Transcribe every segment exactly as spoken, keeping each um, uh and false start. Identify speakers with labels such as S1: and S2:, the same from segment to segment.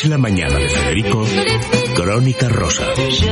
S1: Es la mañana de Federico, Crónica Rosa.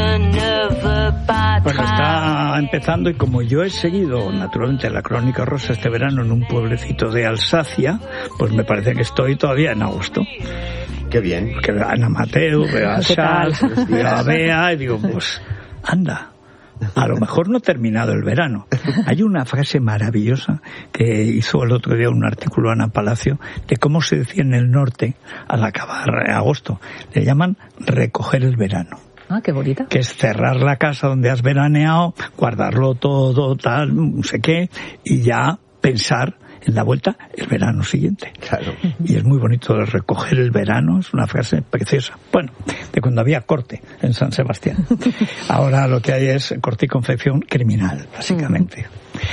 S2: Bueno, está empezando y como yo he seguido naturalmente la Crónica Rosa este verano en un pueblecito de Alsacia, pues me parece que estoy todavía en agosto.
S3: Qué bien.
S2: Que veo a Ana Mateo, veo a Charles, veo a Bea y digo, pues anda. A lo mejor no ha terminado el verano. Hay una frase maravillosa que hizo el otro día un artículo Ana Palacio de cómo se decía en el norte al acabar agosto. Le llaman recoger el verano.
S4: Ah, qué bonita. Que
S2: es cerrar la casa donde has veraneado, guardarlo todo, tal, no sé qué, y ya pensar en la vuelta el verano siguiente.
S3: Claro.
S2: Y es muy bonito de recoger el verano, es una frase preciosa. Bueno, de cuando había corte en San Sebastián. Ahora lo que hay es corte y confección criminal, básicamente.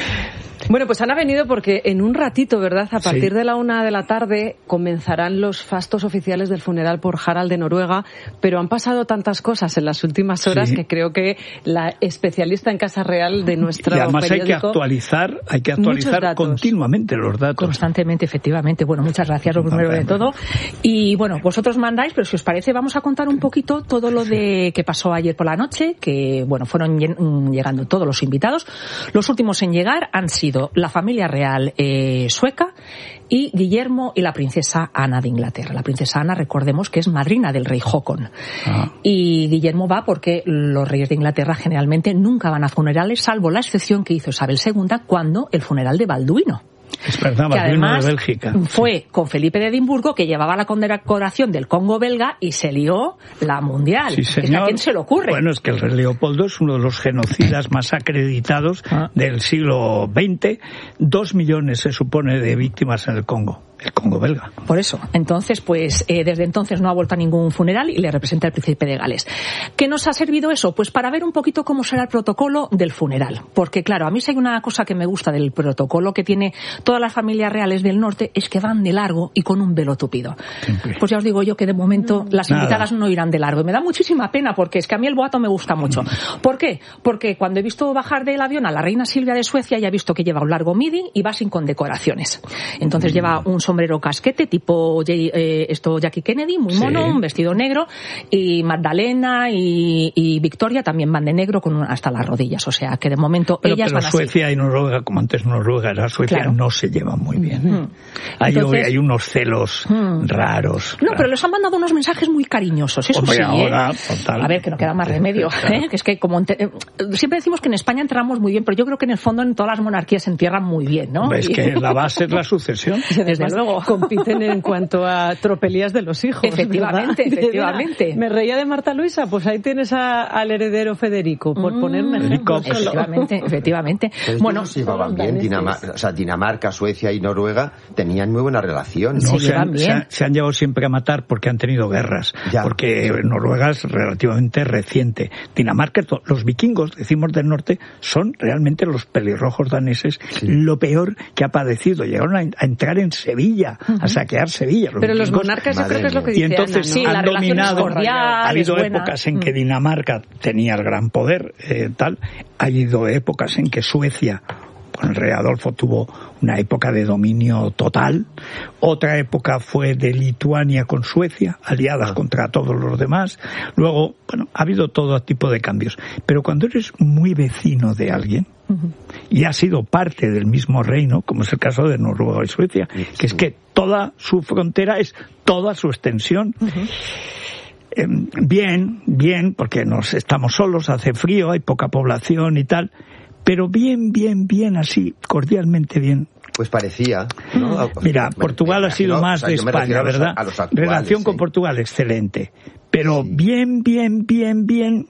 S4: Bueno, pues han venido porque en un ratito, ¿verdad? A partir
S2: sí.
S4: de la una de la tarde comenzarán los fastos oficiales del funeral por Harald de Noruega, pero han pasado tantas cosas en las últimas horas
S2: sí.
S4: que creo que la especialista en Casa Real de nuestro
S2: y además
S4: periódico,
S2: hay que actualizar, hay que actualizar continuamente los datos.
S4: Constantemente, efectivamente. Bueno, muchas gracias, lo primero de todo. Y bueno, vosotros mandáis, pero si os parece vamos a contar un poquito todo lo de que pasó ayer por la noche, que bueno, fueron llegando todos los invitados. Los últimos en llegar han sido la familia real eh, sueca y Guillermo y la princesa Ana de Inglaterra. La princesa Ana, recordemos que es madrina del rey Håkon. Ah. Y Guillermo va porque los reyes de Inglaterra generalmente nunca van a funerales, salvo la excepción que hizo Isabel segunda cuando el funeral de Balduino.
S2: Es verdad,
S4: que además
S2: de Bélgica.
S4: fue con Felipe de Edimburgo, que llevaba la condecoración del Congo belga y se lió la mundial.
S2: Sí, señor.
S4: Es que ¿a quién se le ocurre?
S2: Bueno, es que el rey Leopoldo es uno de los genocidas más acreditados ah. del siglo veinte. Dos millones se supone de víctimas en el Congo. El Congo belga.
S4: Por eso. Entonces, pues, eh, desde entonces no ha vuelto a ningún funeral y le representa el príncipe de Gales. ¿Qué nos ha servido eso? Pues para ver un poquito cómo será el protocolo del funeral. Porque, claro, a mí si hay una cosa que me gusta del protocolo que tiene todas las familias reales del norte es que van de largo y con un velo tupido. Siempre. Pues ya os digo yo que de momento las
S2: Nada.
S4: invitadas no irán de largo. Y me da muchísima pena porque es que a mí el boato me gusta mucho. ¿Por qué? Porque cuando he visto bajar del avión a la reina Silvia de Suecia ya he visto que lleva un largo midi y va sin condecoraciones. Entonces mm. lleva un sombrero casquete tipo eh, esto Jackie Kennedy, muy mono, sí. un vestido negro, y Magdalena y, y Victoria también van de negro con un, hasta las rodillas, o sea que de momento
S2: pero,
S4: ellas
S2: pero
S4: van
S2: Suecia
S4: así.
S2: Y Noruega, como antes Noruega era Suecia, claro. no se llevan muy bien.
S4: Mm.
S2: Hay,
S4: Entonces,
S2: hay unos celos mm. raros.
S4: No, pero les han mandado unos mensajes muy cariñosos, eso
S2: Hombre,
S4: sí,
S2: ahora,
S4: ¿eh?
S2: Total.
S4: A ver, que no queda más remedio, claro. ¿eh? Que es que como ente... siempre decimos que en España enterramos muy bien, pero yo creo que en el fondo en todas las monarquías se entierran muy bien, ¿no?
S2: Es que la base es la sucesión.
S4: Desde luego.
S5: Compiten en cuanto a tropelías de los hijos.
S4: Efectivamente, ¿verdad? efectivamente.
S5: Me reía de Marta Luisa, pues ahí tienes a, al heredero Federico, por mm, poner un ejemplo.
S4: Efectivamente, efectivamente.
S3: Pero
S4: bueno,
S3: se llevaban bien, Dinamarca, o sea, Dinamarca, Suecia y Noruega tenían muy buena relación.
S2: No,
S4: se,
S2: se, han,
S4: bien.
S2: Se, han, se han llevado siempre a matar porque han tenido guerras. Ya. Porque Noruega es relativamente reciente. Dinamarca, los vikingos, decimos del norte, son realmente los pelirrojos daneses, sí. lo peor que ha padecido. Llegaron a, a entrar en Sevilla, uh-huh. a saquear Sevilla.
S5: Los Pero vikingos, los monarcas yo creo que es lo que dice
S2: Y entonces
S5: Ana, ¿no?
S4: sí,
S2: han
S4: la
S2: dominado.
S4: Cordial,
S2: ha habido
S4: buena.
S2: épocas en que Dinamarca tenía el gran poder, eh, tal. Ha habido épocas en que Suecia, con el rey Adolfo, tuvo una época de dominio total. Otra época fue de Lituania con Suecia, aliadas contra todos los demás. Luego, bueno, ha habido todo tipo de cambios. Pero cuando eres muy vecino de alguien, uh-huh. y has sido parte del mismo reino, como es el caso de Noruega y Suecia, sí, sí. que es que toda su frontera es toda su extensión. Uh-huh. Eh, bien, bien, porque nos estamos solos, hace frío, hay poca población y tal. Pero bien, bien, bien, así, cordialmente bien.
S3: Pues parecía, ¿no?
S2: Mira, Portugal ha sido más de España, ¿verdad?
S3: A los actuales,
S2: relación
S3: sí.
S2: con Portugal, excelente. Pero sí. bien, bien, bien, bien...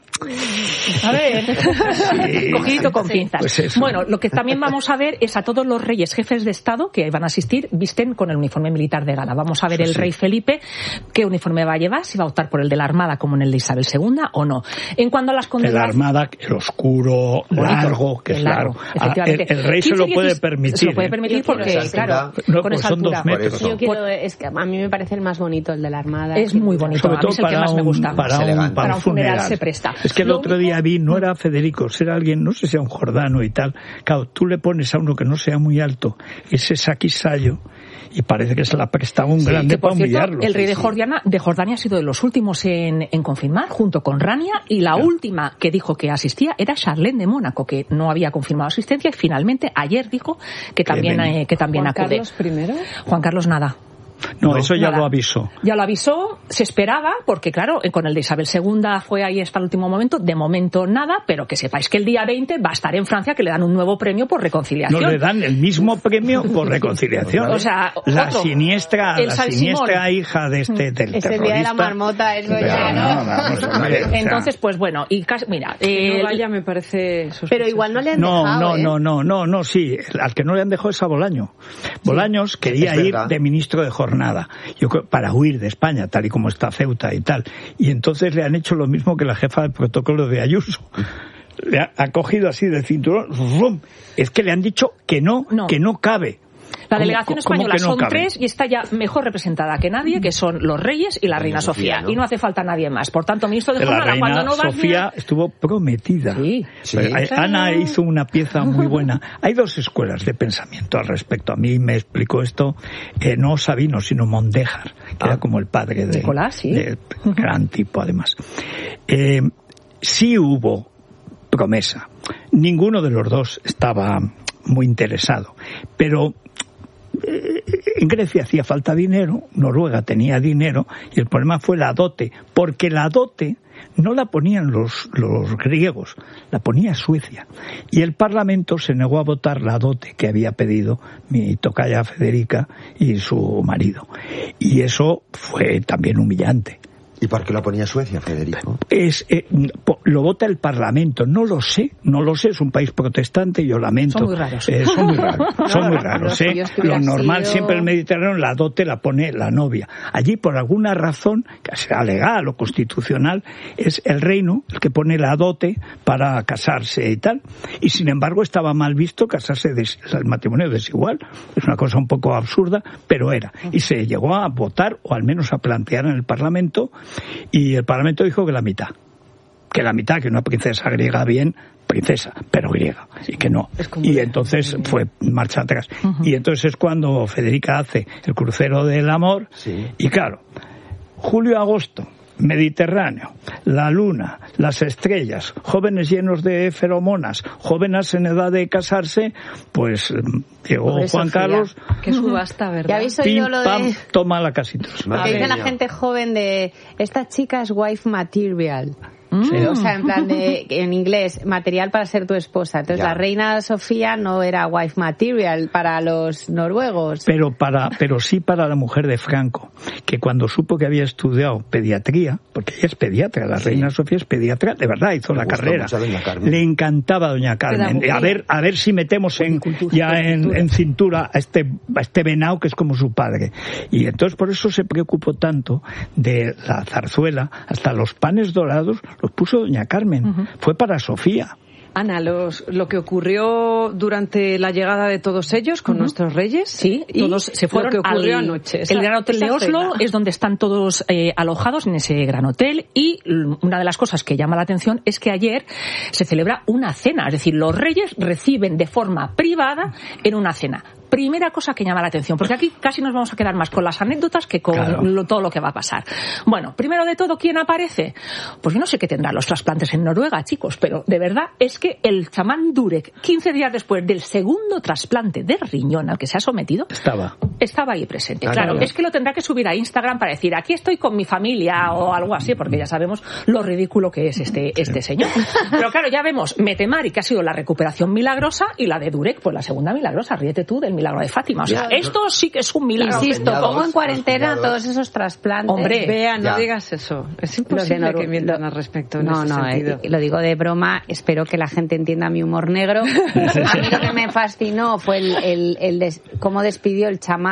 S4: A ver, sí, cogidito con pinzas.
S2: Pues
S4: bueno, lo que también vamos a ver es a todos los reyes jefes de Estado que van a asistir, visten con el uniforme militar de gala. Vamos a ver sí, el sí. rey Felipe, qué uniforme va a llevar, si va a optar por el de la Armada como en el de Isabel segunda o no. En cuanto a las condecoraciones...
S2: El Armada, el oscuro, largo, que es largo.
S4: largo.
S2: El, el rey se lo puede permitir.
S4: Se lo puede permitir porque,
S3: ¿eh?
S4: claro,
S2: no,
S4: con
S2: pues
S4: esa
S2: son
S4: altura.
S2: dos metros.
S6: Yo quiero, es que a mí me parece el más bonito, el de la Armada.
S4: Es muy bonito.
S2: Sobre todo para
S4: más me gusta.
S2: Para un, para un,
S4: para un funeral,
S2: funeral
S4: se presta.
S2: Es que el
S4: Lo
S2: otro
S4: único...
S2: día vi, no era Federico, era alguien, no sé si era un jordano y tal. Claro, tú le pones a uno que no sea muy alto ese saquisallo y parece que se la prestaba un sí, grande para humillarlo.
S4: El rey de Jordania, de Jordania ha sido de los últimos en, en confirmar, junto con Rania, y la claro. última que dijo que asistía era Charlene de Mónaco, que no había confirmado asistencia, y finalmente ayer dijo que también, eh, que también
S5: Juan
S4: acude.
S5: Carlos primero.
S4: Juan Carlos nada.
S2: No, no, eso ya
S4: nada.
S2: lo avisó.
S4: Ya lo avisó, se esperaba, porque claro, con el de Isabel segunda fue ahí hasta el último momento, de momento nada, pero que sepáis que el día veinte va a estar en Francia, que le dan un nuevo premio por reconciliación.
S2: No le dan el mismo premio por reconciliación.
S4: O sea,
S2: la
S4: otro,
S2: siniestra, la siniestra hija de este del
S6: Ese
S2: terrorista.
S6: día de la marmota, eso
S2: pero,
S6: ya, ¿no?
S2: no vamos, hombre,
S4: entonces, pues bueno, y casi, mira,
S5: eh, no
S4: el...
S5: vaya me parece sospechoso.
S6: Pero igual no le han
S2: no,
S6: dejado,
S2: no,
S6: ¿eh?
S2: no, no, no, no, sí, al que no le han dejado es a Bolaño. Bolaños sí, quería ir de ministro de jornada. Yo para huir de España, tal y como está Ceuta y tal. Y entonces le han hecho lo mismo que la jefa del protocolo de Ayuso. Le ha, ha cogido así del cinturón, ¡rum! Es que le han dicho que no, no. que no cabe.
S4: La delegación española
S2: no
S4: son
S2: cabe?
S4: tres y está ya mejor representada que nadie, que son los reyes y la reina Sofía. Sofía ¿no? Y no hace falta nadie más. Por tanto, ministro de Jornada, cuando no va...
S2: Sofía a... estuvo prometida.
S4: Sí.
S2: Sí. Ana hizo una pieza muy buena. Hay dos escuelas de pensamiento al respecto. A mí me explicó esto eh, no Sabino, sino Mondéjar, que ah. era como el padre de...
S4: Nicolás, sí.
S2: De, gran tipo, además. Eh, sí hubo promesa. Ninguno de los dos estaba muy interesado. Pero... en Grecia hacía falta dinero, Noruega tenía dinero y el problema fue la dote, porque la dote no la ponían los, los griegos, la ponía Suecia y el Parlamento se negó a votar la dote que había pedido mi tocaya Federica y su marido, y eso fue también humillante.
S3: ¿Y por qué lo ponía Suecia, Federico?
S2: Es, eh, lo vota el Parlamento, no lo sé, no lo sé, es un país protestante, yo lamento.
S4: Son muy raros.
S2: Eh, son muy raros, son muy raros, ¿eh? Lo normal sido... siempre en el Mediterráneo, la dote la pone la novia. Allí, por alguna razón, que sea legal o constitucional, es el reino el que pone la dote para casarse y tal. Y sin embargo, estaba mal visto casarse, des... el matrimonio desigual. Es una cosa un poco absurda, pero era. Y se llegó a votar, o al menos a plantear en el Parlamento, y el Parlamento dijo que la mitad, que la mitad, que una princesa griega bien, princesa, pero griega, y que no. Y entonces fue marcha atrás. Uh-huh. Y entonces es cuando Federica hace el crucero del amor, sí. Y claro, julio-agosto, Mediterráneo, la luna, las estrellas, jóvenes llenos de feromonas, jóvenes en edad de casarse, pues llegó Pobre Juan Sofía. Carlos.
S5: Qué subasta, ¿verdad?
S6: ¿Ya habéis oído
S2: pim,
S6: lo de...
S2: pam, toma la casitos.
S6: Que dice la gente joven de, esta chica es wife material.
S2: Sí.
S6: O sea, en plan de, en inglés, material para ser tu esposa. Entonces, ya. La reina Sofía no era wife material para los noruegos.
S2: Pero para, pero sí para la mujer de Franco, que cuando supo que había estudiado pediatría, porque ella es pediatra, la sí. reina Sofía es pediatra, de verdad hizo Me la carrera. Le encantaba a doña Carmen. A ver, a ver si metemos en, ya en, en cintura a este, a este venao que es como su padre. Y entonces por eso se preocupó tanto de la zarzuela, hasta los panes dorados los puso doña Carmen. Uh-huh. Fue para Sofía.
S5: Ana, los, lo que ocurrió durante la llegada de todos ellos con uh-huh. nuestros reyes,
S4: sí, y todos se fueron
S5: lo que ocurrió
S4: al,
S5: anoche.
S4: Esa, el Gran Hotel de Oslo cena. Es donde están todos eh, alojados en ese gran hotel, y una de las cosas que llama la atención es que ayer se celebra una cena, es decir, los reyes reciben de forma privada en una cena. Primera cosa que llama la atención, porque aquí casi nos vamos a quedar más con las anécdotas que con claro. lo, todo lo que va a pasar. Bueno, primero de todo, ¿quién aparece? Pues yo no sé qué tendrán los trasplantes en Noruega, chicos, pero de verdad es que el chamán Durek, quince días después del segundo trasplante de riñón al que se ha sometido,
S2: estaba,
S4: estaba ahí presente.
S2: Ah,
S4: claro,
S2: claro,
S4: es que lo tendrá que subir a Instagram para decir, aquí estoy con mi familia o algo así, porque ya sabemos lo ridículo que es este, este señor. Pero claro, ya vemos Metemari, que ha sido la recuperación milagrosa, y la de Durek, pues la segunda milagrosa, ríete tú del milagro de Fátima. O sea, ya, esto sí que es un milagro.
S6: Insisto, pongo en cuarentena todos esos trasplantes.
S5: Hombre, vea, no ya. digas eso. Es imposible Noru- que mientan lo, al respecto en
S6: no,
S5: ese
S6: no,
S5: sentido.
S6: Eh, lo digo de broma. Espero que la gente entienda mi humor negro. A mí lo que me fascinó fue el, el, el des, cómo despidió el chamán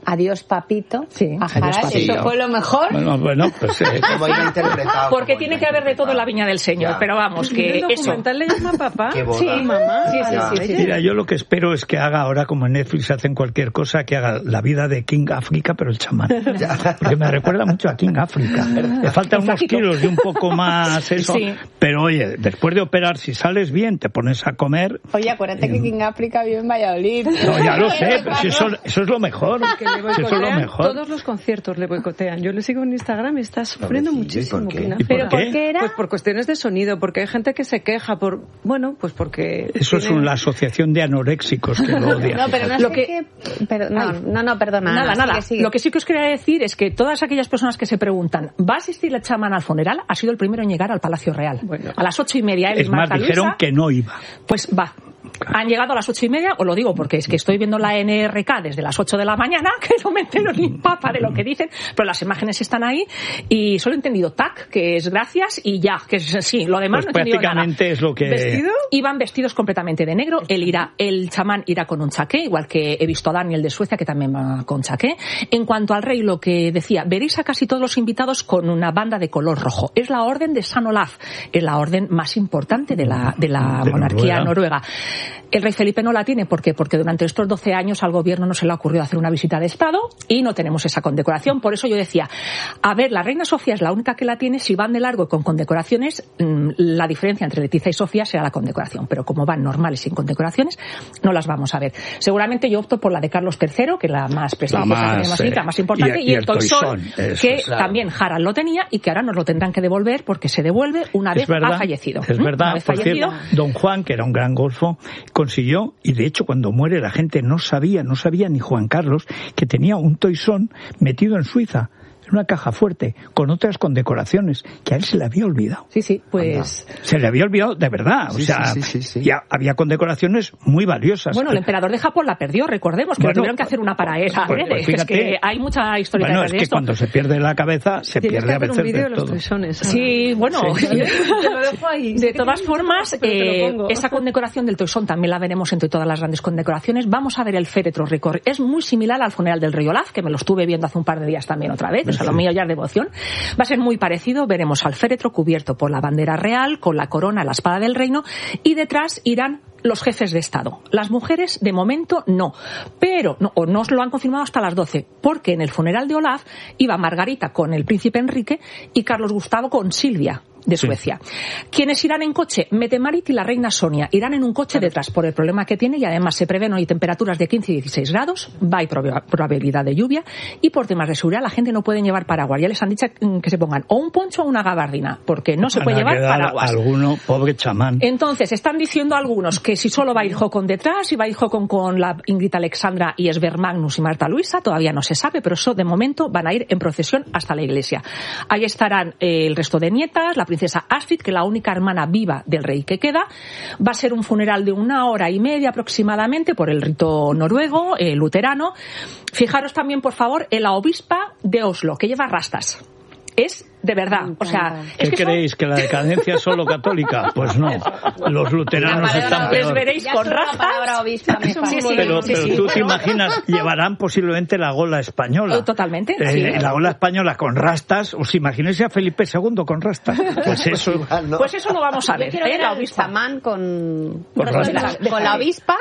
S6: adiós papito,
S4: Sí.
S6: a Harald,
S2: Adiós, papito.
S6: eso fue lo mejor.
S2: Bueno, bueno, pues eh,
S3: Como iba interpretado.
S4: Porque
S3: como
S4: tiene
S3: iba
S4: que haber de todo en la
S3: interpretado.
S4: viña del Señor,
S3: Ya.
S4: pero vamos,
S5: ¿En
S4: que
S5: el
S4: eso...
S5: documental le llama papá?
S3: Qué boda.
S5: Sí, mamá.
S4: Sí, sí,
S5: a
S4: sí,
S5: la
S4: sí.
S2: mira, yo lo que espero es que haga ahora, como en Netflix hacen cualquier cosa, que haga la vida de King África, pero el chamán. Porque me recuerda mucho a King África. Le faltan unos
S4: Flaquito.
S2: kilos y un poco más eso.
S4: Sí.
S2: Pero oye, después de operar, si sales bien, te pones a comer.
S6: Oye, acuérdate que King África vive en Valladolid.
S2: No, ya lo sé, pero si eso, eso es lo mejor.
S5: Que le
S2: Si eso es lo
S5: boicotean
S2: mejor.
S5: todos los conciertos, le boicotean. Yo le sigo en Instagram y está sufriendo
S3: Pobrecillo, ¿y por
S5: muchísimo.
S3: qué?
S5: King
S2: ¿Y
S5: África.
S2: por
S6: ¿Pero
S2: qué?
S6: por qué era?
S5: Pues por cuestiones de sonido, porque hay gente que se queja por... Bueno, pues porque...
S2: Eso es
S5: tienen-
S2: la asociación de anoréxicos que lo odian.
S6: No, pero no
S4: Lo
S6: sé
S4: que-
S6: qué... pero- no, no, no, perdona.
S4: Nada,
S6: Ana,
S4: nada.
S6: sigue, sigue.
S4: Lo que sí que os quería decir es que todas aquellas personas que se preguntan, ¿va a asistir el chamán al funeral? Ha sido el primero en llegar al Palacio Real.
S5: Bueno.
S4: A las ocho y media, él y
S2: Es más,
S4: Marta
S2: dijeron
S4: Luisa,
S2: que no iba.
S4: pues va. Han llegado a las ocho y media, os lo digo porque es que estoy viendo la N R K desde las ocho de la mañana, que no me entero ni papa de lo que dicen, pero las imágenes están ahí y solo he entendido tac, que es gracias, y ya, que es sí, lo demás
S2: Pues
S4: no he entendido nada.
S2: prácticamente es lo que...
S5: ¿Vestido?
S4: Iban vestidos completamente de negro. Él irá, el chamán irá con un chaqué, igual que he visto a Daniel de Suecia, que también va con chaqué. En cuanto al rey, lo que decía, veréis a casi todos los invitados con una banda de color rojo. Es la orden de San Olaf, es la orden más importante de la, de la
S2: De
S4: monarquía
S2: Noruega.
S4: noruega. El rey Felipe no la tiene, ¿por qué? Porque durante estos doce años al gobierno no se le ha ocurrido hacer una visita de Estado y no tenemos esa condecoración. Por eso yo decía, a ver, la reina Sofía es la única que la tiene. Si van de largo y con condecoraciones, mmm, la diferencia entre Letizia y Sofía será la condecoración. Pero como van normales sin condecoraciones, no las vamos a ver. Seguramente yo opto por la de Carlos tercero, que es la más prestigiosa,
S2: La más,
S4: que tenemos aquí,
S2: eh,
S4: la más importante,
S2: y-
S4: y,
S2: y
S4: el,
S2: el
S4: Toisón,
S2: Toisón, eso
S4: que
S2: es,
S3: claro.
S4: también Harald lo tenía y que ahora nos lo tendrán que devolver porque se devuelve una
S2: Es
S4: vez
S2: verdad,
S4: ha fallecido.
S2: es
S4: ¿Mm?
S2: verdad.
S4: Una vez
S2: Por
S4: fallecido,
S2: cierto, don Juan, que era un gran golfo, consiguió, y de hecho cuando muere la gente no sabía, no sabía ni Juan Carlos, que tenía un toisón metido en Suiza, en una caja fuerte, con otras condecoraciones, que a él se le había olvidado.
S4: Sí, sí, pues...
S2: Se le había olvidado de verdad.
S3: Sí,
S2: o sea,
S3: sí, sí, sí, sí.
S2: ya había condecoraciones muy valiosas.
S4: Bueno, el emperador de Japón la perdió, recordemos, que
S2: Bueno,
S4: le tuvieron que hacer una para él.
S2: pues, pues,
S4: es
S2: fíjate.
S4: que hay mucha historia
S2: Bueno,
S4: detrás
S2: es
S4: de
S2: que
S4: esto.
S2: cuando se pierde la cabeza, se
S5: Tienes
S2: pierde
S5: que
S2: a
S5: hacer
S2: veces
S5: un vídeo de
S2: de
S5: los
S2: todo.
S5: toisones.
S4: Sí, bueno,
S5: Te lo dejo ahí. Sé
S4: de
S5: que
S4: todas
S5: tienes
S4: formas,
S5: mucho, pero te lo
S4: eh,
S5: pongo.
S4: esa condecoración del Toisón también la veremos entre todas las grandes condecoraciones. Vamos a ver el féretro recorrido. Es muy similar al funeral del rey Olaf, que me lo estuve viendo hace un par de días también otra vez, o sea, lo mío ya es devoción. Va a ser muy parecido, veremos al féretro cubierto por la bandera real, con la corona, la espada del reino, y detrás irán los jefes de Estado. Las mujeres, de momento, no. Pero, no, o no os lo han confirmado hasta las doce, porque en el funeral de Olaf iba Margarita con el príncipe Enrique y Carlos Gustavo con Silvia, de
S2: Sí.
S4: Suecia. ¿Quiénes irán en coche? Mette-Marit y la reina Sonia. Irán en un coche detrás por el problema que tiene y además se prevén hoy temperaturas de quince y dieciséis grados, va y proba- probabilidad de lluvia y por temas de seguridad la gente no puede llevar paraguas. Ya les han dicho mm, que se pongan o un poncho o una gabardina, porque no se puede
S2: Van a
S4: llevar
S2: quedar
S4: paraguas.
S2: alguno, pobre chamán.
S4: Entonces, están diciendo algunos que si solo va a ir Håkon detrás, y va a ir Håkon con la Ingrid Alexandra y Sver Magnus y Marta Luisa, todavía no se sabe, pero eso de momento van a ir en procesión hasta la iglesia. Ahí estarán eh, el resto de nietas, la princesa Astrid, que es la única hermana viva del rey que queda. Va a ser un funeral de una hora y media aproximadamente por el rito noruego, eh, luterano. Fijaros también, por favor, en la obispa de Oslo, que lleva rastas. Es de verdad, o sea...
S2: ¿Qué
S4: es que son-
S2: creéis? ¿Que la decadencia es solo católica? Pues no. Los luteranos
S6: La
S2: están
S6: palabra-
S4: Les
S2: peor.
S4: veréis
S6: Ya
S4: con
S6: solo la
S4: rastas.
S6: palabra obispa me
S4: Sí,
S6: fascina.
S4: sí,
S2: Pero,
S4: sí,
S2: pero
S4: sí.
S2: tú te
S4: Bueno.
S2: imaginas, llevarán posiblemente la gola española.
S4: Oh, totalmente,
S2: Eh,
S4: sí.
S2: La gola española con rastas. ¿Os imagináis a Felipe segundo con rastas? Pues eso.
S3: Igual, ¿no?
S4: Pues eso lo vamos a
S6: Yo
S4: ver.
S6: quiero
S4: ¿eh?
S6: ver
S4: La
S6: al
S4: obispa.
S6: chamán con,
S2: Con
S6: con, la,
S2: rastas.
S6: con la obispa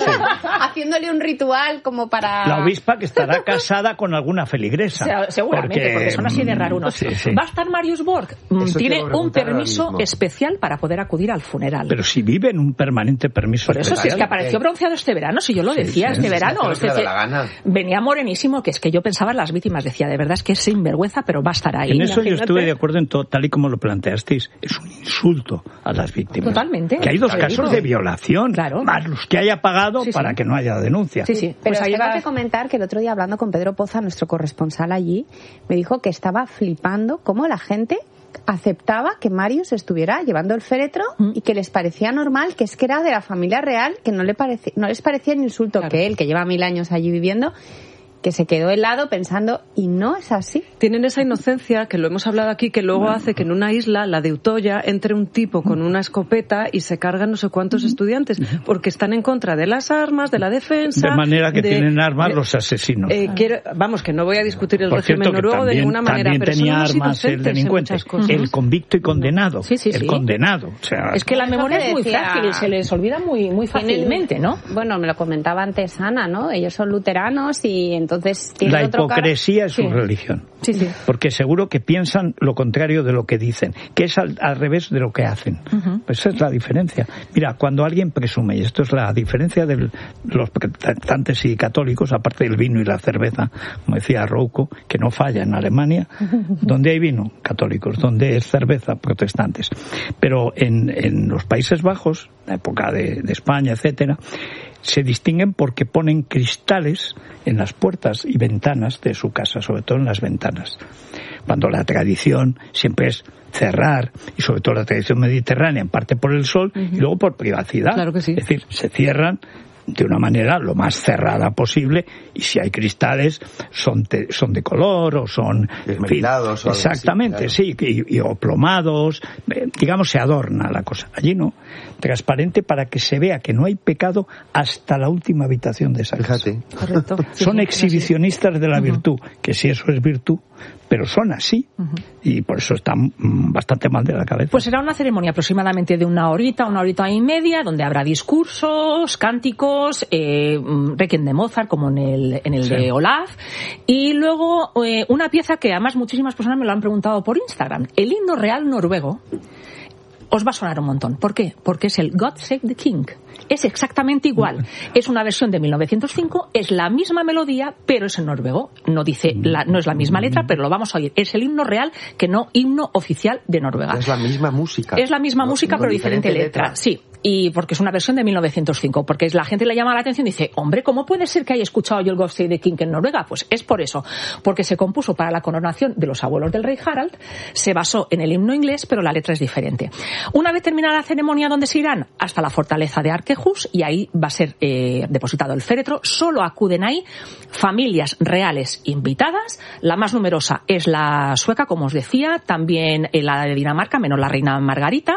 S6: haciéndole un ritual como para...
S2: La obispa que estará casada con alguna feligresa.
S4: Se- Seguramente, porque, son así de rarunos.
S2: Sí, sí.
S4: Va a estar Marius Borg. Mm,
S3: Eso te
S4: Tiene
S3: iba a
S4: un
S3: preguntar ahora
S4: permiso
S3: mismo.
S4: especial para poder acudir al funeral.
S2: Pero si vive en un permanente permiso
S4: Por eso, si
S2: especial.
S4: es que apareció bronceado este verano, si yo lo decía,
S2: sí,
S4: este
S2: sí,
S4: verano.
S3: hace lo
S4: es
S3: que le da
S4: decir,
S3: la gana.
S4: venía morenísimo, que es que yo pensaba en las víctimas, decía, de verdad es que es sinvergüenza, pero va a estar ahí.
S2: En eso yo
S4: Imagínate.
S2: estuve de acuerdo en todo, tal y como lo planteasteis. Es un insulto a las víctimas.
S4: Totalmente.
S2: Que hay dos
S4: Claro.
S2: casos de violación,
S4: Claro.
S2: más los que haya pagado
S4: Sí, sí.
S2: para que no haya denuncia.
S4: Sí, sí.
S6: Pero
S4: Pues ahí
S6: tengo
S4: va.
S6: que comentar que el otro día hablando con Pedro Poza, nuestro corresponsal allí, me dijo que estaba flipando cómo la gente aceptaba que Marius estuviera llevando el féretro
S4: Mm.
S6: y que les parecía normal, que es que era de la familia real, que no, le parece, no les parecía el insulto
S4: Claro.
S6: que él, que lleva mil años allí viviendo, que se quedó helado pensando, y no es así.
S5: Tienen esa inocencia, que lo hemos hablado aquí, que luego hace que en una isla, la de Utoya, entre un tipo con una escopeta y se cargan no sé cuántos estudiantes, porque están en contra de las armas, de la defensa...
S2: De manera que
S5: de,
S2: tienen armas
S5: de,
S2: los asesinos.
S5: Eh, quiero, vamos, que no voy a discutir el
S2: Por
S5: régimen
S2: cierto,
S5: noruego
S2: también,
S5: de ninguna manera,
S2: también
S5: pero
S2: tenía
S5: son unos
S2: armas el delincuente,
S5: el
S2: convicto y condenado.
S4: Sí, sí,
S2: el
S4: sí.
S2: condenado. O sea,
S4: es que la memoria es muy
S6: decía...
S4: frágil, se les olvida muy, muy fácilmente, ¿no?
S6: Bueno, me lo comentaba antes Ana, ¿no? Ellos son luteranos y entonces tienen
S2: la
S6: otro
S2: hipocresía es su
S4: sí.
S2: religión.
S4: Sí, sí.
S2: Porque seguro que piensan lo contrario de lo que dicen, que es al, al revés de lo que hacen. Uh-huh. Pues esa es la diferencia. Mira, cuando alguien presume, y esto es la diferencia de los protestantes y católicos, aparte del vino y la cerveza, como decía Rouco, que no falla en Alemania, donde hay vino, católicos, donde es cerveza, protestantes. Pero en, en los Países Bajos, la época de, de España, etcétera, se distinguen porque ponen cristales en las puertas y ventanas de su casa, sobre todo en las ventanas. Cuando la tradición siempre es cerrar, y sobre todo la tradición mediterránea, en parte por el sol, uh-huh. y luego por privacidad.
S5: Claro que sí.
S2: Es decir, se cierran de una manera lo más cerrada posible, y si hay cristales son de, son de color o son
S3: desmetilados,
S2: en fin, exactamente, así, claro. sí, y, y o plomados, eh, digamos, se adorna la cosa. Allí no, transparente para que se vea que no hay pecado hasta la última habitación de esa casa.
S3: Fíjate.
S4: Correcto. Sí,
S2: son
S4: sí,
S2: exhibicionistas sí. de la uh-huh. virtud, que si eso es virtud, pero son así, uh-huh. y por eso están mm, bastante mal de la cabeza.
S4: Pues será una ceremonia aproximadamente de una horita, una horita y media, donde habrá discursos, cánticos, eh, Requiem de Mozart, como en el, en el sí. de Olaf, y luego eh, una pieza que además muchísimas personas me lo han preguntado por Instagram, el himno real noruego. Os va a sonar un montón. ¿Por qué? Porque es el God Save the King. Es exactamente igual. Es una versión de mil novecientos cinco, es la misma melodía, pero es en noruego. No dice, la, no es la misma letra, pero lo vamos a oír. Es el himno real, que no himno oficial de Noruega.
S3: Es la misma música.
S4: Es la misma
S3: no,
S4: música, pero diferente, diferente letra. letra. Sí. Y porque es una versión de mil novecientos cinco, porque la gente le llama la atención y dice, hombre, ¿cómo puede ser que haya escuchado yo el God Save the King en Noruega? Pues es por eso, porque se compuso para la coronación de los abuelos del rey Harald, se basó en el himno inglés, pero la letra es diferente. Una vez terminada la ceremonia, ¿dónde se irán? Hasta la fortaleza de Arkehus, y ahí va a ser eh, depositado el féretro. Solo acuden ahí familias reales invitadas, la más numerosa es la sueca, como os decía, también eh, la de Dinamarca, menos la reina Margarita,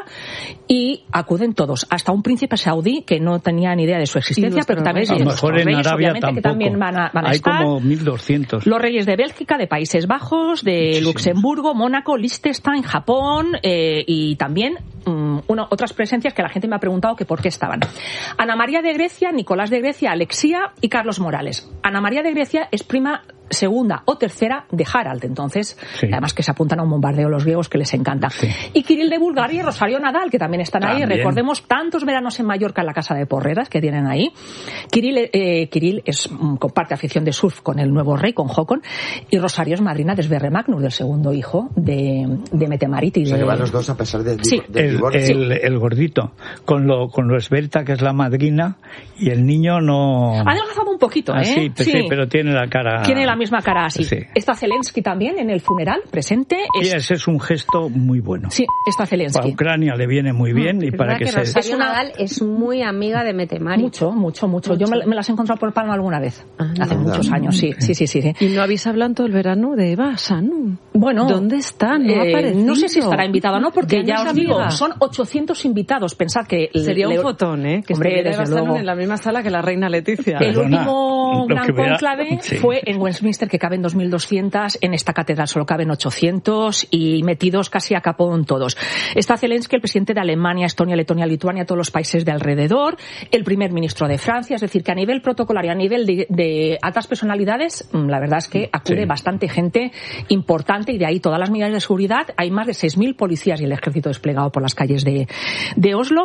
S4: y acuden todos, hasta un príncipe saudí que no tenía ni idea de su existencia, pero también
S2: a lo mejor en
S4: reyes,
S2: Arabia
S4: obviamente,
S2: tampoco.
S4: Que también van a, van a
S2: hay
S4: estar.
S2: Como mil doscientos.
S4: Los reyes de Bélgica, de Países Bajos, de Muchísimos. Luxemburgo, Mónaco, Liechtenstein, Japón, eh, y también um, una, otras presencias que la gente me ha preguntado que por qué estaban. Ana María de Grecia, Nicolás de Grecia, Alexia y Carlos Morales. Ana María de Grecia es prima segunda o tercera de Harald, entonces, sí. además que se apuntan a un bombardeo los griegos que les encanta. Sí. Y Kirill de Bulgaria y Rosario Nadal, que también están también. ahí. Recordemos tantos veranos en Mallorca en la casa de Porreras que tienen ahí. Kirill, eh, Kirill es, comparte afición de surf con el nuevo rey, con Håkon, y Rosario es madrina de Sverre Magnus, del segundo hijo de, de Mette-Marit. Y
S3: o sea,
S4: de...
S3: que van los dos a pesar del
S4: sí.
S3: de
S2: el,
S3: divorcio.
S2: El, el gordito, con lo, con lo esbelta que es la madrina, y el niño no...
S4: Ha adelgazado un poquito, ¿eh?
S2: Ah, sí, sí. sí, pero tiene la cara...
S4: Tiene la misma cara así. Sí. Está Zelensky también en el funeral, presente.
S2: Es... Sí, ese es un gesto muy bueno.
S4: Sí, está Zelensky.
S2: Para Ucrania le viene muy bien mm, y para que, que se...
S6: Rosario Nadal es muy amiga de Mette-Marit.
S4: Mucho, mucho, mucho. Yo me, me las he encontrado por Palma alguna vez. Ah, hace no, muchos no. años, sí, sí, sí, sí, sí.
S5: ¿Y no habéis hablado todo el verano de Eva Sanu?
S4: Bueno.
S5: ¿Dónde está? No,
S4: eh,
S5: ha aparecido.
S4: No sé si estará invitada o no, porque ya,
S5: ya
S4: os
S5: amiga.
S4: digo, son ochocientos invitados. Pensad que...
S5: Sería
S4: le...
S5: un fotón, ¿eh? Que
S4: Hombre,
S5: Eva Sanu en la misma sala que la reina Leticia.
S4: El
S2: Perdona,
S4: último gran
S2: hubiera...
S4: cónclave sí. fue en Westminster, que caben dos mil doscientos, en esta catedral solo caben ochocientos y metidos casi a capón todos. Está Zelensky, el presidente de Alemania, Estonia, Letonia, Lituania, todos los países de alrededor, el primer ministro de Francia, es decir, que a nivel protocolario, a nivel de, de altas personalidades, la verdad es que acude sí. bastante gente importante, y de ahí todas las medidas de seguridad. Hay más de seis mil policías y el ejército desplegado por las calles de, de Oslo.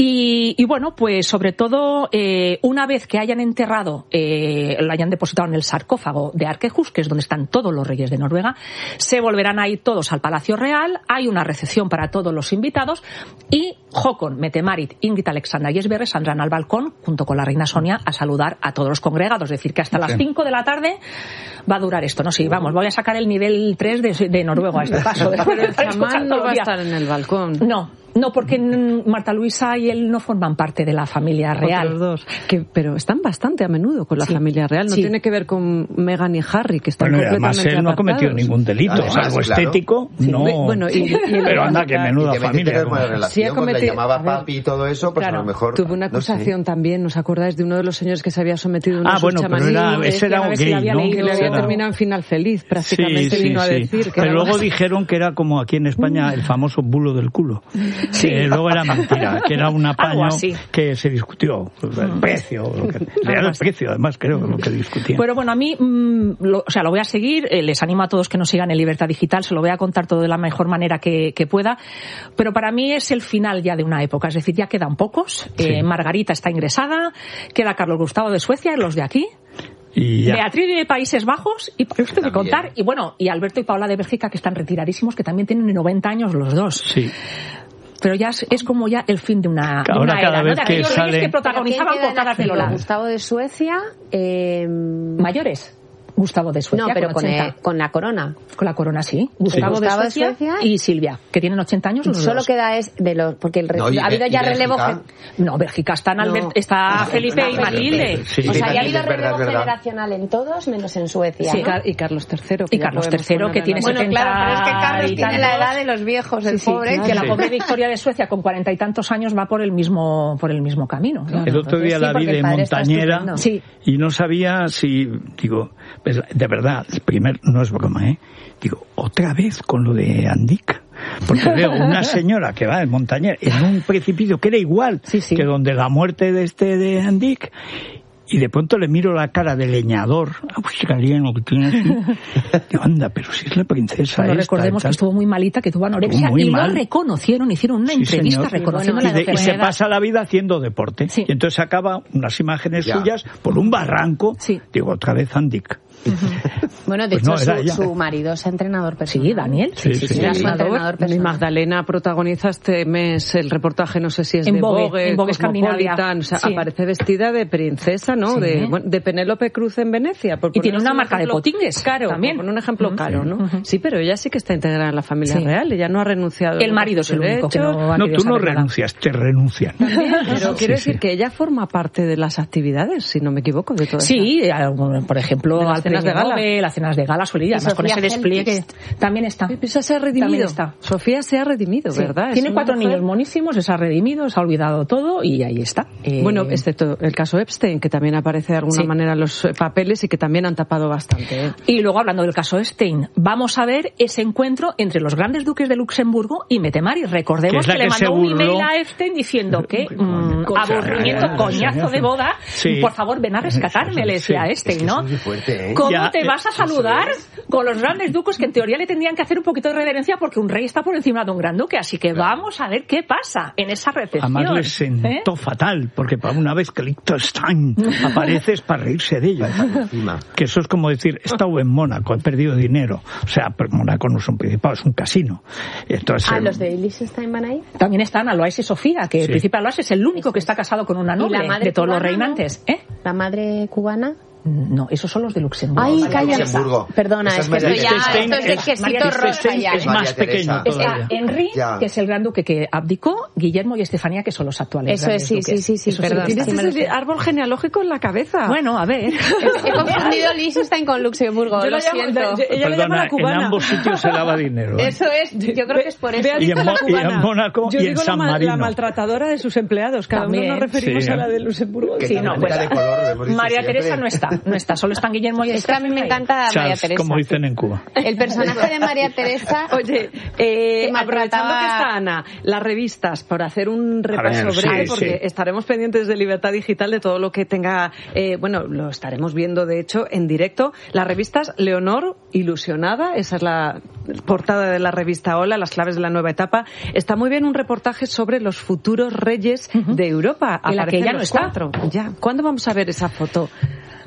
S4: Y, y bueno, pues sobre todo, eh, una vez que hayan enterrado, eh, lo hayan depositado en el sarcófago de Arkehus, que es donde están todos los reyes de Noruega, se volverán a ir todos al Palacio Real, hay una recepción para todos los invitados, y Håkon, Mette-Marit, Ingrid, Alexandra y Sverre saldrán al balcón junto con la reina Sonia a saludar a todos los congregados. Es decir, que hasta sí. las cinco de la tarde va a durar esto. No sé, sí, vamos, voy a sacar el nivel tres de, de noruego a este paso.
S5: Pero el chamán no va a estar en el balcón.
S4: No. No, porque Marta Luisa y él no forman parte de la familia real.
S5: Los dos. Que, pero están bastante a menudo con la sí. familia real. No sí. tiene que ver con Meghan y Harry, que están
S2: bueno,
S5: completamente
S2: además él no ha cometido ningún delito, además, salvo claro. estético. Sí. No.
S5: Bueno, y, y
S2: pero anda, que menuda familia.
S3: Sí ha cometido, le llamaba papi y todo eso, pues
S5: claro,
S3: a lo mejor...
S5: Tuvo una acusación no sé. también, ¿os acordáis? De uno de los señores que se había sometido a una
S2: ah, bueno, pero era, ese era un gay,
S5: había
S2: ¿no?
S5: Que le había
S2: era...
S5: terminado en final feliz, prácticamente
S2: sí,
S5: vino
S2: sí,
S5: a
S2: sí.
S5: decir que
S2: pero luego
S5: más...
S2: dijeron que era como aquí en España el famoso bulo del culo. Sí. Que luego era mentira, que era un apaño que se discutió el precio, lo que, era el precio además creo lo que discutían.
S4: Pero bueno, a mí, mmm, lo, o sea, lo voy a seguir, eh, les animo a todos que nos sigan en Libertad Digital, se lo voy a contar todo de la mejor manera que, que pueda, pero para mí es el final ya de una época, es decir, ya quedan pocos, sí. eh, Margarita está ingresada, queda Carlos Gustavo de Suecia, los de aquí.
S2: Y ya.
S4: Beatriz de Países Bajos y para esto de contar y bueno y Alberto y Paola de Bélgica que están retiradísimos que también tienen noventa años los dos.
S2: Sí.
S4: Pero ya es, es como ya el fin de una, de
S2: ahora
S4: una
S2: cada
S4: era,
S2: vez
S4: ¿no? De
S2: que sale...
S4: que protagonizaban portadas de Lola.
S6: Gustavo de Suecia, eh...
S4: mayores. Gustavo de Suecia.
S6: No, pero
S4: con,
S6: con, el, con la corona.
S4: Con la corona, sí. Gustavo, sí. de, Gustavo Suecia de Suecia y Silvia, que tienen ochenta años los
S6: Solo
S4: dos.
S6: queda es de los... Porque el,
S3: no,
S6: ha habido ya relevo...
S4: No, Bélgica está, en Albert, no. está Felipe no, y Matilde.
S6: Sí. O sea, ya ha habido relevo generacional en todos, menos en Suecia.
S5: Sí,
S6: ¿no?
S5: Y Carlos tercero.
S4: Y Carlos tercero, que tiene
S6: bueno,
S4: setenta
S6: claro, pero es que Carlos tiene la edad de los viejos, el
S4: sí,
S6: pobre.
S4: Sí, que la pobre Victoria de Suecia, con cuarenta y tantos años, va por el mismo por el mismo camino.
S2: Claro, el otro día la vi de montañera y no sabía si... Digo, de verdad, primer no es broma, ¿eh? Digo, otra vez con lo de Andic. Porque veo una señora que va en montañera en un precipicio que era igual
S4: sí, sí.
S2: que donde la muerte de este de Andic. Y de pronto le miro la cara de leñador australiano que tiene así. Digo, anda, pero si es la princesa
S4: bueno,
S2: esta.
S4: Recordemos que estuvo muy malita, que tuvo anorexia y mal. Lo reconocieron, hicieron una sí, entrevista señor. reconociendo
S2: bueno,
S4: la
S2: y, de, y se pasa la vida haciendo deporte.
S4: Sí.
S2: Y entonces acaba unas imágenes ya. suyas por un barranco.
S4: Sí.
S2: Digo, otra vez Andic.
S6: Uh-huh. Bueno, de
S2: pues
S6: hecho,
S2: no,
S6: su, su marido es entrenador personal.
S4: Sí, Daniel.
S2: Sí, sí, sí.
S6: sí. sí. entrenador personal.
S5: Magdalena protagoniza este mes el reportaje, no sé si es
S4: en
S5: de
S4: Vogue,
S5: Vogue,
S4: en Vogue Escandinavia.
S5: O sea,
S4: sí.
S5: aparece vestida de princesa, ¿no? Sí. De, bueno, de Penélope Cruz en Venecia. Por
S4: y tiene una marca de potingues.
S5: Caro,
S4: también.
S5: Por un ejemplo caro, ¿no?
S4: Uh-huh.
S5: Sí, pero ella sí que está integrada en la familia sí. real. Ella no ha renunciado.
S4: El marido es el único que no ha
S2: No, tú no renuncias, te renuncian.
S5: Pero quiero decir que ella forma parte de las actividades, si no me equivoco, de todo
S4: Sí, esa. por ejemplo,
S5: las cenas de gala.
S4: Las cenas de gala suele ir, además con ese despliegue también está.
S5: Esa se ha redimido.
S4: Está.
S5: Sofía se ha redimido, sí. ¿verdad?
S4: Tiene cuatro mujer... niños monísimos, se ha redimido, se ha olvidado todo y ahí está.
S5: Eh... Bueno, excepto el caso Epstein, que también aparece de alguna sí. manera en los papeles y que también han tapado bastante. ¿eh?
S4: Y luego, hablando del caso Epstein, vamos a ver ese encuentro entre los grandes duques de Luxemburgo y Mette Maris. Recordemos que, que le mandó un email a Epstein diciendo que mmm, aburrimiento, coñazo de boda, sí. por favor ven a rescatarme, le decía a Epstein, ¿no?
S3: Es fuerte, ¿eh?
S4: ¿Cómo
S2: ya,
S4: te vas a saludar con los grandes duques que en teoría le tendrían que hacer un poquito de reverencia porque un rey está por encima de un gran duque? Así que vamos a ver qué pasa en esa recepción.
S2: Además les sentó ¿eh? fatal, porque para una vez que Liechtenstein aparece es para reírse de ellos. Que eso es como decir, he estado en Mónaco, he perdido dinero. O sea, pero Mónaco no es un principado, es un casino. Entonces,
S6: ¿Ah,
S2: eh,
S6: los de Liechtenstein van ahí?
S4: También están Alois y Sofía, que sí. el príncipe Alois es el único
S6: Eso
S4: que está casado con una noble de todos los reinantes.
S6: ¿no?
S4: ¿Eh?
S6: ¿La madre cubana?
S4: No, esos son los de Luxemburgo.
S6: Ay, calla.
S3: Luxemburgo.
S6: Perdona, es, es que esto ya, esto es de quesito rosa ya.
S2: Es más pequeño
S4: Está Henry, ya. que es el gran duque que abdicó, Guillermo y Estefanía, que son los actuales.
S6: Eso es, sí,
S4: duques.
S6: sí, sí, sí. Perdón,
S5: tienes ese árbol genealógico en la cabeza.
S4: Bueno, a ver.
S6: He confundido Liechtenstein con Luxemburgo,
S5: yo
S6: lo
S5: llamo,
S6: siento.
S5: Yo, ella
S2: Perdona,
S5: le llama la cubana.
S2: En ambos sitios se lava dinero. ¿eh?
S6: Eso es, yo creo que es por eso.
S2: Y en, Mo, y en Mónaco
S5: yo
S2: y en San
S5: la,
S2: Marino.
S5: la maltratadora de sus empleados. Cada uno nos referimos
S2: sí.
S5: a la de Luxemburgo.
S4: Sí, no, pues, María Teresa no está, no está, solo están Guillermo y
S6: Es que a mí me encanta María
S2: Charles,
S6: Teresa.
S2: como dicen en Cuba.
S6: El personaje de María Teresa.
S5: Oye, eh, aprovechando que está Ana, las revistas, por hacer un repaso
S2: ver,
S5: breve,
S2: sí,
S5: porque
S2: sí.
S5: estaremos pendientes de Libertad Digital, de todo lo que tenga, eh, bueno, lo estaremos viendo de hecho en directo. Las revistas Leonor, Ilusionada, esa es la portada de la revista Hola, las claves de la nueva etapa. Está muy bien un reportaje sobre los futuros reyes uh-huh. de Europa.
S4: En la que ya no está.
S5: Cuatro. Ya. ¿Cuándo vamos a ver esa foto?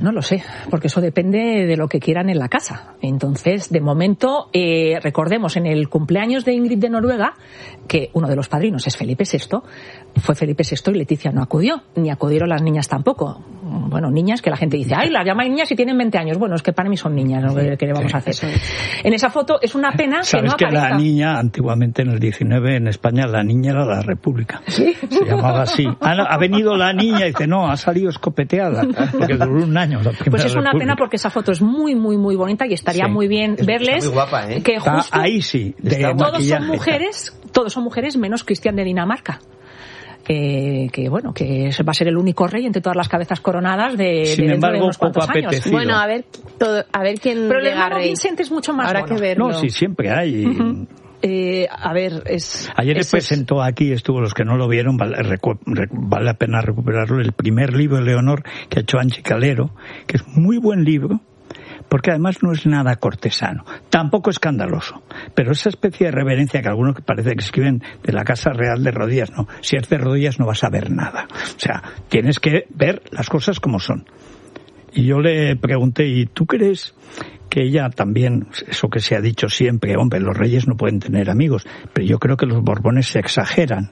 S4: No lo sé, porque eso depende de lo que quieran en la casa. Entonces, de momento, eh, recordemos, en el cumpleaños de Ingrid de Noruega, que uno de los padrinos es Felipe sexto, fue Felipe sexto y Leticia no acudió, ni acudieron las niñas tampoco. Bueno, niñas que la gente dice, ay, las llaman niñas y tienen veinte años. Bueno, es que para mí son niñas, ¿no? ¿Qué le vamos
S2: sí,
S4: a hacer? En esa foto es una pena que
S2: ¿Sabes
S4: no
S2: que
S4: aparezca?
S2: La niña, antiguamente en el diecinueve, en España, la niña era la República?
S4: ¿Sí?
S2: Se llamaba así. Ha, ha venido la niña y dice, no, ha salido escopeteada, porque duró un año la primera
S4: Pues es una
S2: República.
S4: pena porque esa foto es muy, muy, muy bonita y estaría
S2: Sí.
S4: muy bien
S3: Es-
S4: verles.
S3: está muy guapa, ¿eh?
S4: Que
S2: Está
S4: justo
S2: ahí sí, de
S3: Está-
S4: todos
S2: maquillaje.
S4: son mujeres, todos son mujeres menos Cristian de Dinamarca. Eh, que bueno, que va a ser el único rey entre todas las cabezas coronadas de,
S2: Sin
S4: de dentro
S2: embargo,
S4: de unos cuantos
S2: poco
S4: años.
S2: apetecido.
S6: Bueno, a ver, todo, a ver quién
S4: Pero el
S6: llega
S4: hermano
S6: rey.
S4: Vincent es mucho más
S6: Habrá
S4: mono.
S6: que verlo.
S2: No, sí, siempre hay.
S4: Ujú.
S5: Eh, a ver, es...
S2: Ayer
S5: es-
S2: presentó aquí, estuvo los que no lo vieron, vale, recu- recu- vale la pena recuperarlo, el primer libro de Leonor que ha hecho Anchi Calero, que es muy buen libro, porque además no es nada cortesano, tampoco escandaloso, pero esa especie de reverencia que algunos que parece que escriben de la Casa Real de rodillas, no, si es de rodillas no vas a ver nada, o sea, tienes que ver las cosas como son. Y yo le pregunté, ¿y tú crees que ella también, eso que se ha dicho siempre, hombre, los reyes no pueden tener amigos, pero yo creo que los Borbones se exageran?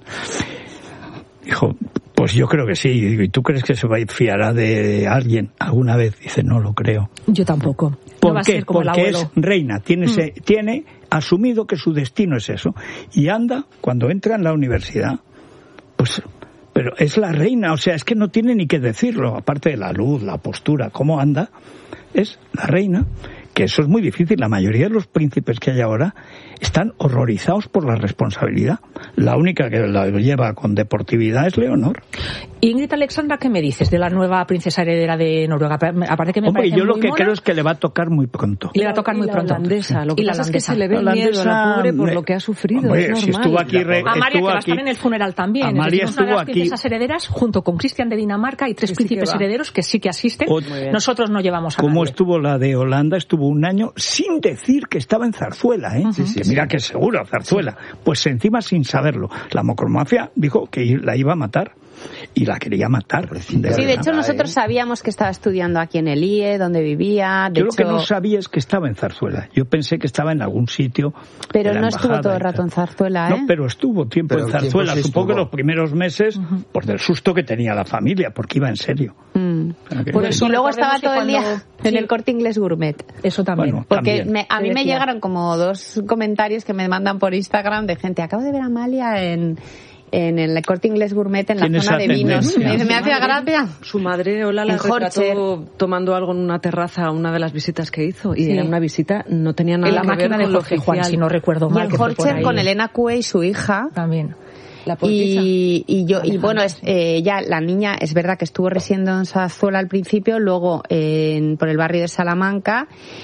S2: Dijo, pues yo creo que sí. Y digo, ¿y tú crees que se va a fiará de alguien alguna vez? Dice, no lo creo.
S4: Yo tampoco.
S2: ¿Por
S4: No va a
S2: qué?
S4: ser como el
S2: Porque
S4: abuelo.
S2: es reina, tiene,
S4: Mm.
S2: ese- tiene asumido que su destino es eso. Y anda, cuando entra en la universidad, pues, pero es la reina, o sea, es que no tiene ni que decirlo, aparte de la luz, la postura, cómo anda, es la reina, que eso es muy difícil. La mayoría de los príncipes que hay ahora están horrorizados por la responsabilidad. La única que la lleva con deportividad es Leonor.
S4: Ingrid Alexandra, ¿qué me dices de la nueva princesa heredera de Noruega? Aparte que me
S2: Hombre,
S4: parece
S2: yo lo
S4: muy
S2: que
S4: mona,
S2: creo es que le va a tocar muy pronto.
S4: le va a tocar muy
S5: y la
S4: pronto.
S5: holandesa. Lo que
S4: Y la
S5: pasa es que
S4: holandesa.
S5: se le ve
S2: La
S5: miedo a la
S2: holandesa,
S5: pobre por
S2: me-
S5: lo que ha sufrido.
S2: Hombre,
S5: es normal.
S2: si estuvo aquí re-
S4: A María,
S2: estuvo
S4: que va a
S2: aquí.
S4: estar en el funeral también.
S2: Amalia
S4: es decir, una de
S2: estuvo
S4: las
S2: aquí.
S4: princesas herederas, junto con Cristian de Dinamarca y tres
S5: Que sí que
S4: príncipes
S5: va.
S4: herederos que sí que asisten.
S2: Muy bien.
S4: Nosotros no llevamos a
S2: Como
S4: nadie.
S2: estuvo la de Holanda, estuvo un año sin decir que estaba en Zarzuela, ¿eh?
S3: Sí, sí,
S2: que mira
S3: sí.
S2: que seguro, Zarzuela. Pues encima sin saberlo. La mocromafia dijo que la iba a matar. Y la quería matar.
S3: Pobrecita.
S6: Sí, de
S2: verdad.
S6: hecho nosotros sabíamos que estaba estudiando aquí en el I E, donde vivía. De
S2: Yo lo que
S6: hecho,
S2: no sabía es que estaba en Zarzuela. Yo pensé que estaba en algún sitio.
S6: pero
S2: de la
S6: no estuvo
S2: embajada
S6: todo
S2: y
S6: el rato
S2: tal.
S6: en Zarzuela, ¿eh?
S2: No, pero estuvo tiempo
S3: Pero
S2: en
S3: tiempo
S2: Zarzuela.
S3: sí
S2: Supongo que
S3: estuvo.
S2: los primeros meses, por del susto que tenía la familia, porque iba en serio.
S6: Mm.
S2: Ok.
S4: Por eso
S6: Y luego
S4: recordemos
S6: estaba
S4: que
S6: todo el día
S4: cuando-
S6: en
S4: sí.
S6: el Corte Inglés Gourmet.
S4: Eso también.
S2: Bueno,
S6: Porque
S2: también.
S6: me- a
S4: Te
S6: mí me
S4: decía.
S6: llegaron como dos comentarios que me mandan por Instagram de gente. Acabo de ver a Amalia en, en el Corte Inglés Gourmet en la
S2: Tiene
S6: zona
S2: esa
S6: de vinos.
S2: tendencia.
S6: Me, dice, me hacía gracia.
S5: Su madre, Ola, la
S6: En Horcher.
S5: retrató tomando algo en una terraza a una de las visitas que hizo. Y
S4: Sí.
S5: era una visita, no tenía nada
S4: En la
S5: que ver
S4: máquina de
S5: con lo
S4: Jorge Juan,
S5: oficial.
S4: si no recuerdo
S6: Y
S4: mal.
S6: en
S4: que fue por
S6: Horcher
S4: ahí.
S6: con Elena Cue y su hija.
S4: También.
S5: La poetisa.
S6: Y, y yo y bueno, es, eh, ya la niña es verdad que estuvo residiendo en Zarzuela al principio, luego en, por el barrio de Salamanca,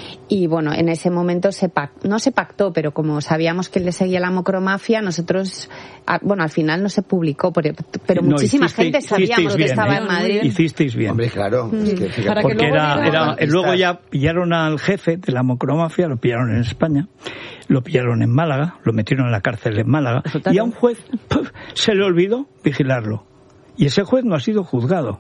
S6: y bueno, en ese momento se pac- no se pactó, pero como sabíamos que él le seguía la mocromafia, nosotros, a- bueno, al final no se publicó, pero, pero
S2: No,
S6: muchísima
S2: hicisteis-
S6: gente sabíamos
S2: hicisteis
S6: que
S2: bien,
S6: estaba
S2: ¿eh?
S6: en Madrid.
S2: Hicisteis bien.
S3: Hombre, claro. Es que, fíjate,
S5: Para que
S2: Porque
S5: luego
S2: era,
S5: diga-
S2: era-
S3: Artistas.
S2: luego ya pillaron al jefe de la mocromafia, lo pillaron en España, lo pillaron en Málaga, lo metieron en la cárcel en Málaga,
S5: Eso también.
S2: y a un juez puf, se le olvidó vigilarlo. Y ese juez no ha sido juzgado.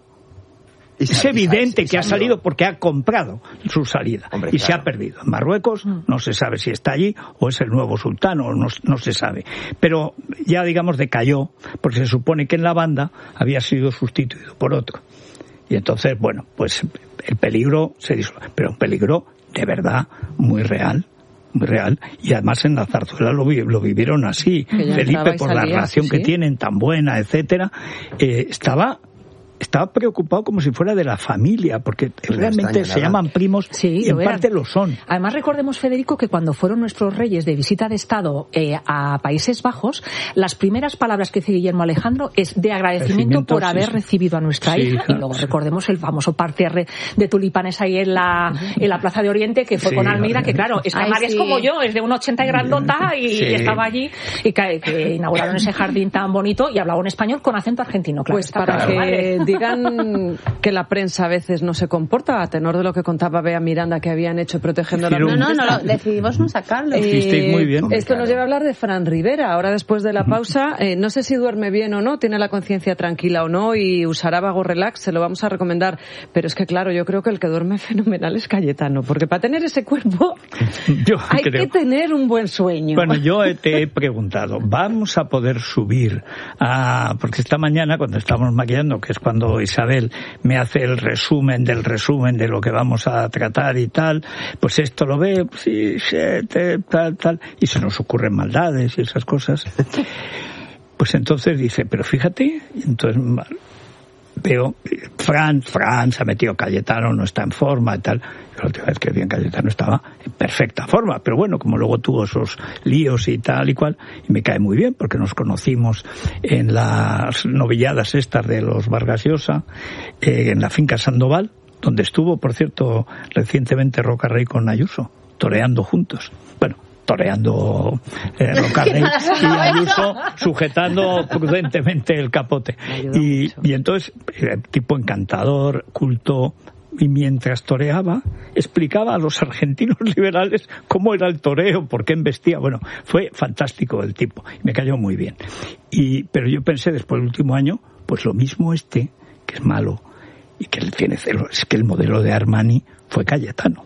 S3: Y
S2: Es
S3: sal- y
S2: evidente
S3: sal- y
S2: que ha
S3: salió.
S2: salido porque ha comprado su salida.
S3: Hombre,
S2: y se
S3: claro.
S2: ha perdido. En Marruecos no se sabe si está allí o es el nuevo sultán o no, no se sabe. Pero ya, digamos, decayó porque se supone que en la banda había sido sustituido por otro. Y entonces, bueno, pues el peligro se disolvió. Pero un peligro de verdad muy real. Muy real. Y además en la zarzuela lo, vi- lo vivieron así.
S5: Que ya entraba
S2: Felipe,
S5: y
S2: por la
S5: salía,
S2: relación
S5: sí,
S2: que
S5: sí.
S2: tienen tan buena, etcétera, eh, estaba estaba preocupado como si fuera de la familia, porque realmente
S3: extraña
S2: se
S3: nada.
S2: llaman primos
S4: Sí,
S2: y
S4: lo
S2: en
S4: eran.
S2: parte lo son.
S4: Además, recordemos, Federico, que cuando fueron nuestros reyes de visita de Estado eh, a Países Bajos, las primeras palabras que dice Guillermo Alejandro es de agradecimiento
S2: Agradecimiento,
S4: por
S2: sí,
S4: haber
S2: sí.
S4: recibido a nuestra
S2: Sí,
S4: hija. Y
S2: claro,
S4: luego
S2: sí.
S4: recordemos el famoso parterre de tulipanes ahí en la, en la Plaza de Oriente, que fue
S2: Sí,
S4: con Almira,
S2: vale.
S4: que claro, es que
S6: Ay,
S4: Amalia
S6: sí.
S4: es como yo, es de un ochenta y grandota y
S2: Sí.
S4: estaba allí y que, que inauguraron ese jardín tan bonito y hablaba en español con acento argentino, claro.
S5: Pues
S4: está
S5: para
S4: claro, madre.
S5: que digan que la prensa a veces no se comporta, a tenor de lo que contaba Bea Miranda que habían hecho protegiendo la
S6: No, no, no, no, decidimos no sacarlo.
S5: Eh,
S2: muy bien.
S5: Esto nos lleva a hablar de Fran Rivera. Ahora, después de la pausa, eh, no sé si duerme bien o no, tiene la conciencia tranquila o no y usará Vago Relax, se lo vamos a recomendar. Pero es que, claro, yo creo que el que duerme fenomenal es Cayetano, porque para tener ese cuerpo
S2: yo
S5: hay
S2: creo.
S5: que tener un buen sueño.
S2: Bueno, yo te he preguntado, ¿vamos a poder subir a...? Porque esta mañana, cuando estábamos maquillando, que es cuando Isabel me hace el resumen del resumen de lo que vamos a tratar y tal, pues esto lo ve, pues, sí, sí, tal, tal, y se nos ocurren maldades y esas cosas. Pues entonces dice, pero fíjate, entonces veo, Fran, Fran se ha metido, Cayetano no está en forma y tal. La última vez que vi en Cayetano estaba en perfecta forma, pero bueno, como luego tuvo esos líos y tal y cual, y me cae muy bien porque nos conocimos en las novilladas estas de los Vargas Llosa, eh, en la finca Sandoval, donde estuvo, por cierto, recientemente Roca Rey con Ayuso, toreando juntos. Bueno, toreando eh, Roca Rey y Ayuso sujetando prudentemente el capote. Y, y entonces, eh, tipo encantador, culto, y mientras toreaba, explicaba a los argentinos liberales cómo era el toreo, por qué embestía. Bueno, fue fantástico el tipo, me cayó muy bien. Y, pero yo pensé, después del último año, pues lo mismo este, que es malo, y que él tiene celo, es que el modelo de Armani fue Cayetano.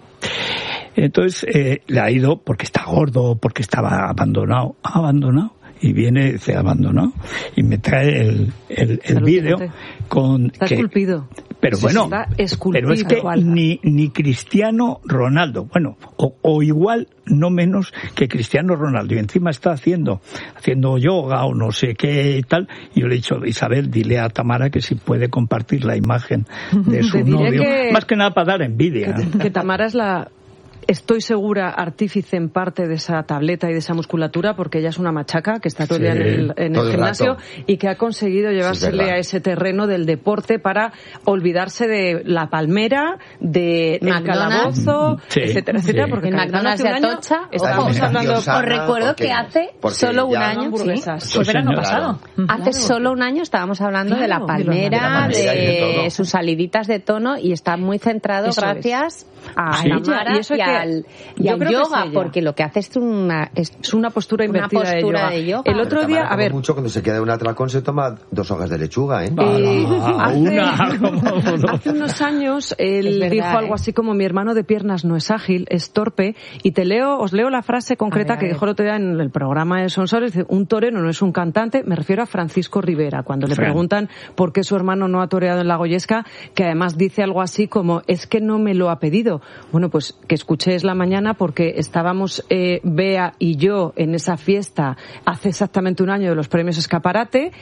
S2: Entonces eh, le ha ido porque está gordo, porque estaba abandonado, abandonado, y viene, se ha abandonado, y me trae el, el, el vídeo con...
S5: Está
S2: que,
S5: esculpido.
S2: Pero
S5: Sí,
S2: bueno,
S5: está esculpido.
S2: pero es que ni, ni Cristiano Ronaldo, bueno, o, o igual, no menos que Cristiano Ronaldo, y encima está haciendo, haciendo yoga o no sé qué y tal, y yo le he dicho, Isabel, dile a Tamara que si puede compartir la imagen de su
S5: Te diré
S2: novio,
S5: que-
S2: más que nada para dar envidia.
S5: Que, que Tamara es la, estoy segura, artífice en parte de esa tableta y de esa musculatura, porque ella es una machaca que está todo el día
S2: Sí,
S5: en el, en el
S3: todo el
S5: gimnasio
S3: rato.
S5: y que ha conseguido llevársele
S3: verdad.
S5: a ese terreno del deporte para olvidarse de la palmera, de el
S6: McDonald's.
S5: calabozo,
S2: Sí,
S5: etcétera, etcétera,
S2: sí.
S5: porque
S6: En
S5: Cayetano
S6: McDonald's
S5: hace un
S6: de
S5: año
S6: Atocha,
S5: estábamos
S6: ojo.
S5: hablando
S3: Dios,
S6: Os recuerdo
S3: porque-
S6: que hace
S3: porque
S6: solo un
S3: ya-
S6: año, sí,
S5: hamburguesas.
S4: Fue el verano
S2: señora.
S4: pasado.
S6: hace solo un año estábamos hablando
S5: Claro,
S6: de la
S5: de la
S6: palmera,
S3: palmera y de
S6: de,
S3: todo.
S6: sus saliditas de tono, y está muy centrado
S5: Eso
S6: gracias a
S2: Sí.
S6: Tamara
S5: Y eso
S6: y,
S5: es que-
S6: al, y
S5: yo
S6: al
S5: creo que es
S6: yoga,
S5: ella.
S6: porque lo que hace es una... Es,
S5: Es una postura
S6: Una
S5: invertida
S6: postura
S5: de,
S6: de
S5: yoga.
S6: yoga.
S5: El otro
S3: Pero
S5: día,
S3: Tamara
S5: a
S3: come
S5: ver,
S3: mucho cuando se queda en un atracón se toma dos hojas de lechuga, ¿eh?
S5: Eh,
S2: Ah,
S5: hace-
S2: una, como-
S5: hace unos años él
S6: Es verdad,
S5: dijo algo
S6: ¿eh?
S5: así como mi hermano de piernas no es ágil, es torpe, y te leo, os leo la frase concreta
S6: A ver, a
S5: que
S6: ver.
S5: dijo el otro día en el programa de Sonsoles, dice, un torero no es un cantante, me refiero a Francisco Rivera, cuando le
S2: Fran.
S5: preguntan por qué su hermano no ha toreado en la Goyesca, que además dice algo así como, es que no me lo ha pedido. Bueno, pues que escuchéis la mañana porque estábamos eh, Bea y yo en esa fiesta hace exactamente un año de los premios Escaparate,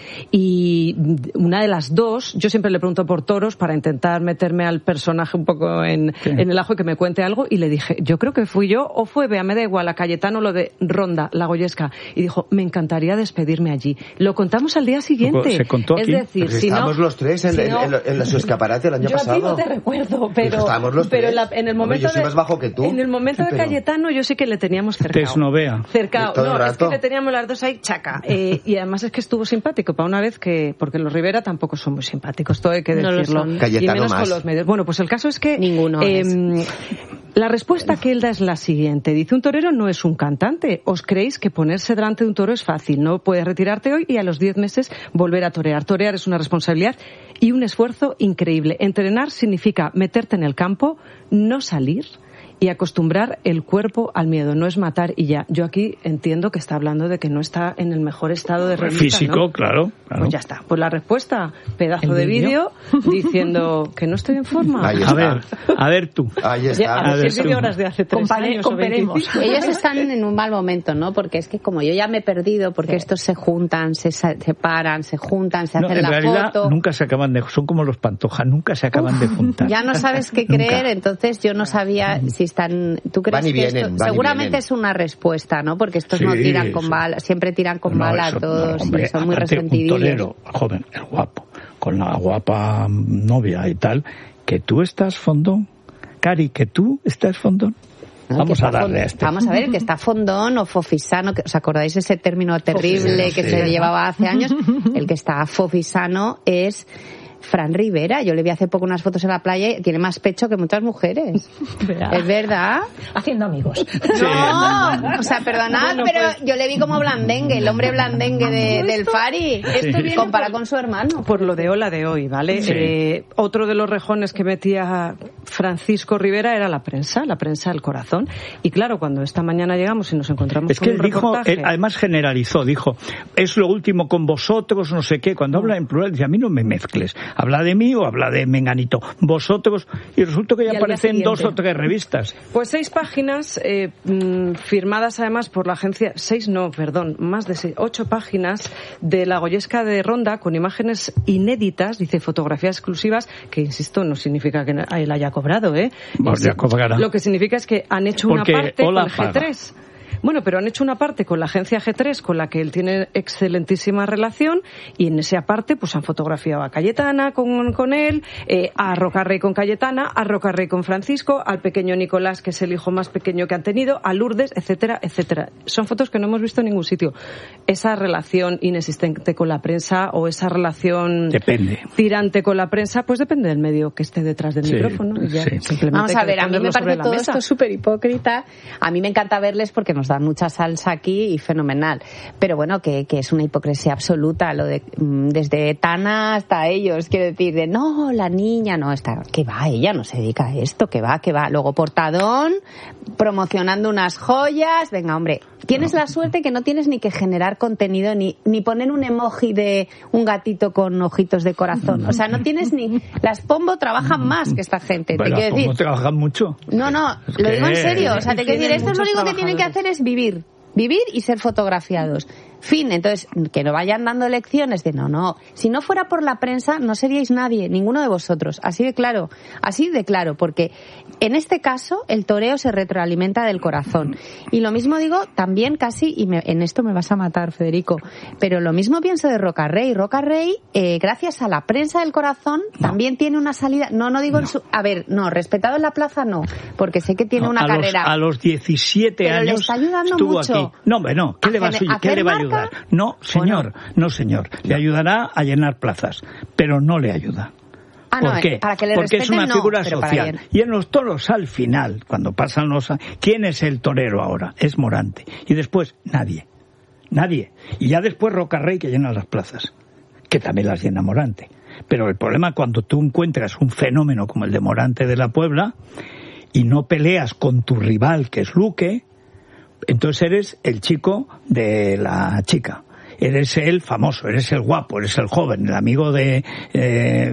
S5: y una de las dos, yo siempre le pregunto por toros para intentar meterme al personaje un poco en,
S2: Sí.
S5: en el ajo y que me cuente algo, y le dije, yo creo que fui yo o fue Bea, me da igual, a Cayetano lo de Ronda, la Goyesca, y dijo, me encantaría despedirme allí. Lo contamos al día siguiente.
S2: Se contó
S5: es
S2: aquí.
S5: decir,
S3: Pues
S5: si no,
S3: estábamos los tres en,
S5: si
S3: en-
S5: no-
S3: en- en su escaparate el año
S5: yo
S3: pasado.
S5: a ti no te recuerdo, pero,
S3: Pues estábamos los
S5: pero en, la-
S3: tres.
S5: en el
S3: Hombre,
S5: momento
S3: yo soy
S5: de,
S3: más bajo que tú.
S5: en el momento de
S3: Pero-
S5: Cayetano yo sí que le teníamos cercado.
S2: Tesnovea.
S5: Cercado.
S3: Todo el
S5: No, es que
S3: rato.
S5: le teníamos las dos ahí chaca. Eh, y además es que estuvo simpático para una vez que, porque los Rivera tampoco son muy simpáticos, todo hay que
S6: No lo
S5: decirlo.
S6: son.
S5: Y
S3: Cayetano
S5: menos
S3: más.
S5: con los medios. Bueno, pues el caso es que
S6: Ninguno
S5: eh,
S6: es.
S5: la respuesta que él da es la siguiente. Dice, un torero no es un cantante. ¿Os creéis que ponerse delante de un toro es fácil? No puedes retirarte hoy y a los diez meses volver a torear. Torear es una responsabilidad y un esfuerzo increíble. Entrenar significa meterte en el campo, no salir y acostumbrar el cuerpo al miedo. No es matar y ya. Yo aquí entiendo que está hablando de que no está en el mejor estado de remita,
S2: Físico,
S5: ¿no?
S2: claro, claro.
S5: Pues ya está. Pues la respuesta, pedazo
S2: ¿El
S5: de
S2: vídeo?
S5: vídeo diciendo que no estoy en forma.
S3: Ahí
S2: A
S3: está.
S2: ver, a ver tú.
S3: Ahí
S5: Ya,
S3: está.
S5: a
S2: A
S5: ver
S2: ver,
S5: si el vídeo
S2: tú.
S5: ahora es de hace tres
S4: Compare-
S5: años o
S4: comparemos.
S5: veinticinco.
S6: Ellos están en un mal momento, ¿no? Porque es que como yo ya me he perdido, porque estos se juntan, se sa- separan, se juntan, se
S2: No,
S6: hacen
S2: en
S6: la
S2: realidad
S6: foto.
S2: nunca se acaban de, son como los Pantoja, nunca se acaban de juntar.
S6: Ya no sabes qué
S2: Nunca.
S6: creer, entonces yo no sabía si están... ¿Tú crees
S3: Van y
S6: que
S3: vienen,
S6: esto-
S3: van y
S6: seguramente
S3: vienen.
S6: es una respuesta, ¿no? Porque estos no
S2: Sí,
S6: tiran con
S2: sí.
S6: bala, siempre tiran con
S2: No,
S6: bala
S2: eso,
S6: a todos
S2: no, hombre,
S6: y son muy
S2: aparte,
S6: resentidillos.
S2: un torero, joven, el guapo, con la guapa novia y tal, que tú estás fondón, Cari, que tú estás fondón.
S6: No,
S2: Vamos
S6: que
S2: a
S6: está
S2: darle
S6: fon-
S2: a este.
S6: Vamos a ver, el que está fondón o fofisano, que, ¿os acordáis ese término terrible
S3: Fofisano,
S6: que
S3: sí.
S6: se llevaba hace años? El que está fofisano es Fran Rivera, yo le vi hace poco unas fotos en la playa y tiene más pecho que muchas mujeres.
S4: ¿Verdad?
S6: ¿Es verdad?
S4: Haciendo amigos.
S6: No, o sea, perdonad,
S5: Bueno,
S6: pero
S5: pues-
S6: yo le vi como blandengue, el hombre blandengue de, del Fari.
S5: Esto viene
S6: Compara
S5: por-
S6: con su hermano.
S5: Por lo de Ola de hoy, ¿vale?
S2: Sí.
S5: Eh, otro de los rejones que metía Francisco Rivera era la prensa, la prensa del corazón. Y claro, cuando esta mañana llegamos y nos encontramos
S2: Es
S5: con
S2: que
S5: un
S2: él dijo,
S5: reportaje...
S2: él además generalizó, dijo, es lo último con vosotros, no sé qué. Cuando habla en plural, dice, a mí no me mezcles. Habla de mí o habla de Menganito. Vosotros, y resulta que
S4: Y
S2: ya
S4: al día
S2: aparecen
S4: siguiente.
S2: dos o tres revistas.
S5: Pues seis páginas eh, mm, firmadas además por la agencia, seis no, perdón, más de seis, ocho páginas de la Goyesca de Ronda con imágenes inéditas, dice fotografías exclusivas, que insisto, no significa que él haya cobrado, ¿eh?
S2: Pues ya cobrará.
S5: Lo que significa es que han hecho
S2: Porque
S5: una parte
S2: Ola
S5: con G
S2: paga.
S5: tres. Bueno, pero han hecho una parte con la agencia G tres, con la que él tiene excelentísima relación, y en esa parte pues han fotografiado a Cayetana con, con él, eh, a Rocarrey con Cayetana, a Rocarrey con Francisco, al pequeño Nicolás, que es el hijo más pequeño que han tenido, a Lourdes, etcétera, etcétera. Son fotos que no hemos visto en ningún sitio. Esa relación inexistente con la prensa o esa relación
S2: Depende.
S5: tirante con la prensa, pues depende del medio que esté detrás del
S2: Sí,
S5: micrófono. Y ya,
S2: sí.
S5: simplemente
S6: Vamos
S5: hay
S6: a
S5: que
S6: ver, a mí me
S5: ponerlo sobre
S6: parece
S5: la
S6: todo
S5: mesa.
S6: esto súper hipócrita. A mí me encanta verles porque nos dan mucha salsa aquí y fenomenal. Pero bueno, que, que es una hipocresía absoluta, lo de mm, desde Tana hasta ellos, quiero decir, de no, la niña, no, está, que va, ella no se dedica a esto, que va, que va. Luego Portadón, promocionando unas joyas, venga, hombre, tienes la suerte que no tienes ni que generar contenido, ni, ni poner un emoji de un gatito con ojitos de corazón. O sea, no tienes ni... Las Pombo trabajan más que esta gente, te
S2: Bueno,
S6: quiero decir.
S2: ¿cómo trabajan mucho?
S6: No, no,
S2: Es
S6: lo
S2: que-
S6: digo en serio. O sea, te quiero decir,
S5: Tienen
S6: esto es lo
S5: muchos
S6: único que tienen que hacer es vivir. Vivir y ser fotografiados. Fin. Entonces, que no vayan dando lecciones de no, no. Si no fuera por la prensa, no seríais nadie, ninguno de vosotros. Así de claro. Así de claro. Porque en este caso, el toreo se retroalimenta del corazón. Y lo mismo digo también casi, y me, en esto me vas a matar, Federico, pero lo mismo pienso de Rocarrey. Rocarrey, eh, gracias a la prensa del corazón, no. también tiene una salida. No, no digo
S2: no.
S6: en su. A ver, no, respetado en la plaza no. Porque sé que tiene
S2: No,
S6: una
S2: a
S6: carrera.
S2: Los, a los diecisiete
S6: pero
S2: años
S6: le está ayudando
S2: estuvo
S6: mucho.
S2: aquí. No, hombre, no. ¿Qué,
S6: ¿A
S2: le, va,
S6: gener- a
S2: ¿qué le va a
S6: hacer
S2: ayudar?
S6: marca?
S2: No, señor.
S6: Bueno.
S2: No, señor. Le ayudará a llenar plazas. Pero no le ayuda.
S6: Ah, no,
S2: ¿Por qué?
S6: para que le
S2: Porque es
S6: respeten,
S2: una
S6: no,
S2: figura
S6: pero para
S2: social.
S6: bien.
S2: Y en los toros, al final, cuando pasan los... ¿Quién es el torero ahora? Es Morante. Y después, nadie. Nadie. Y ya después Rocarrey, que llena las plazas. Que también las llena Morante. Pero el problema cuando tú encuentras un fenómeno como el de Morante de la Puebla y no peleas con tu rival, que es Luque, entonces eres el chico de la chica. Eres el famoso, eres el guapo, eres el joven, el amigo de... Eh,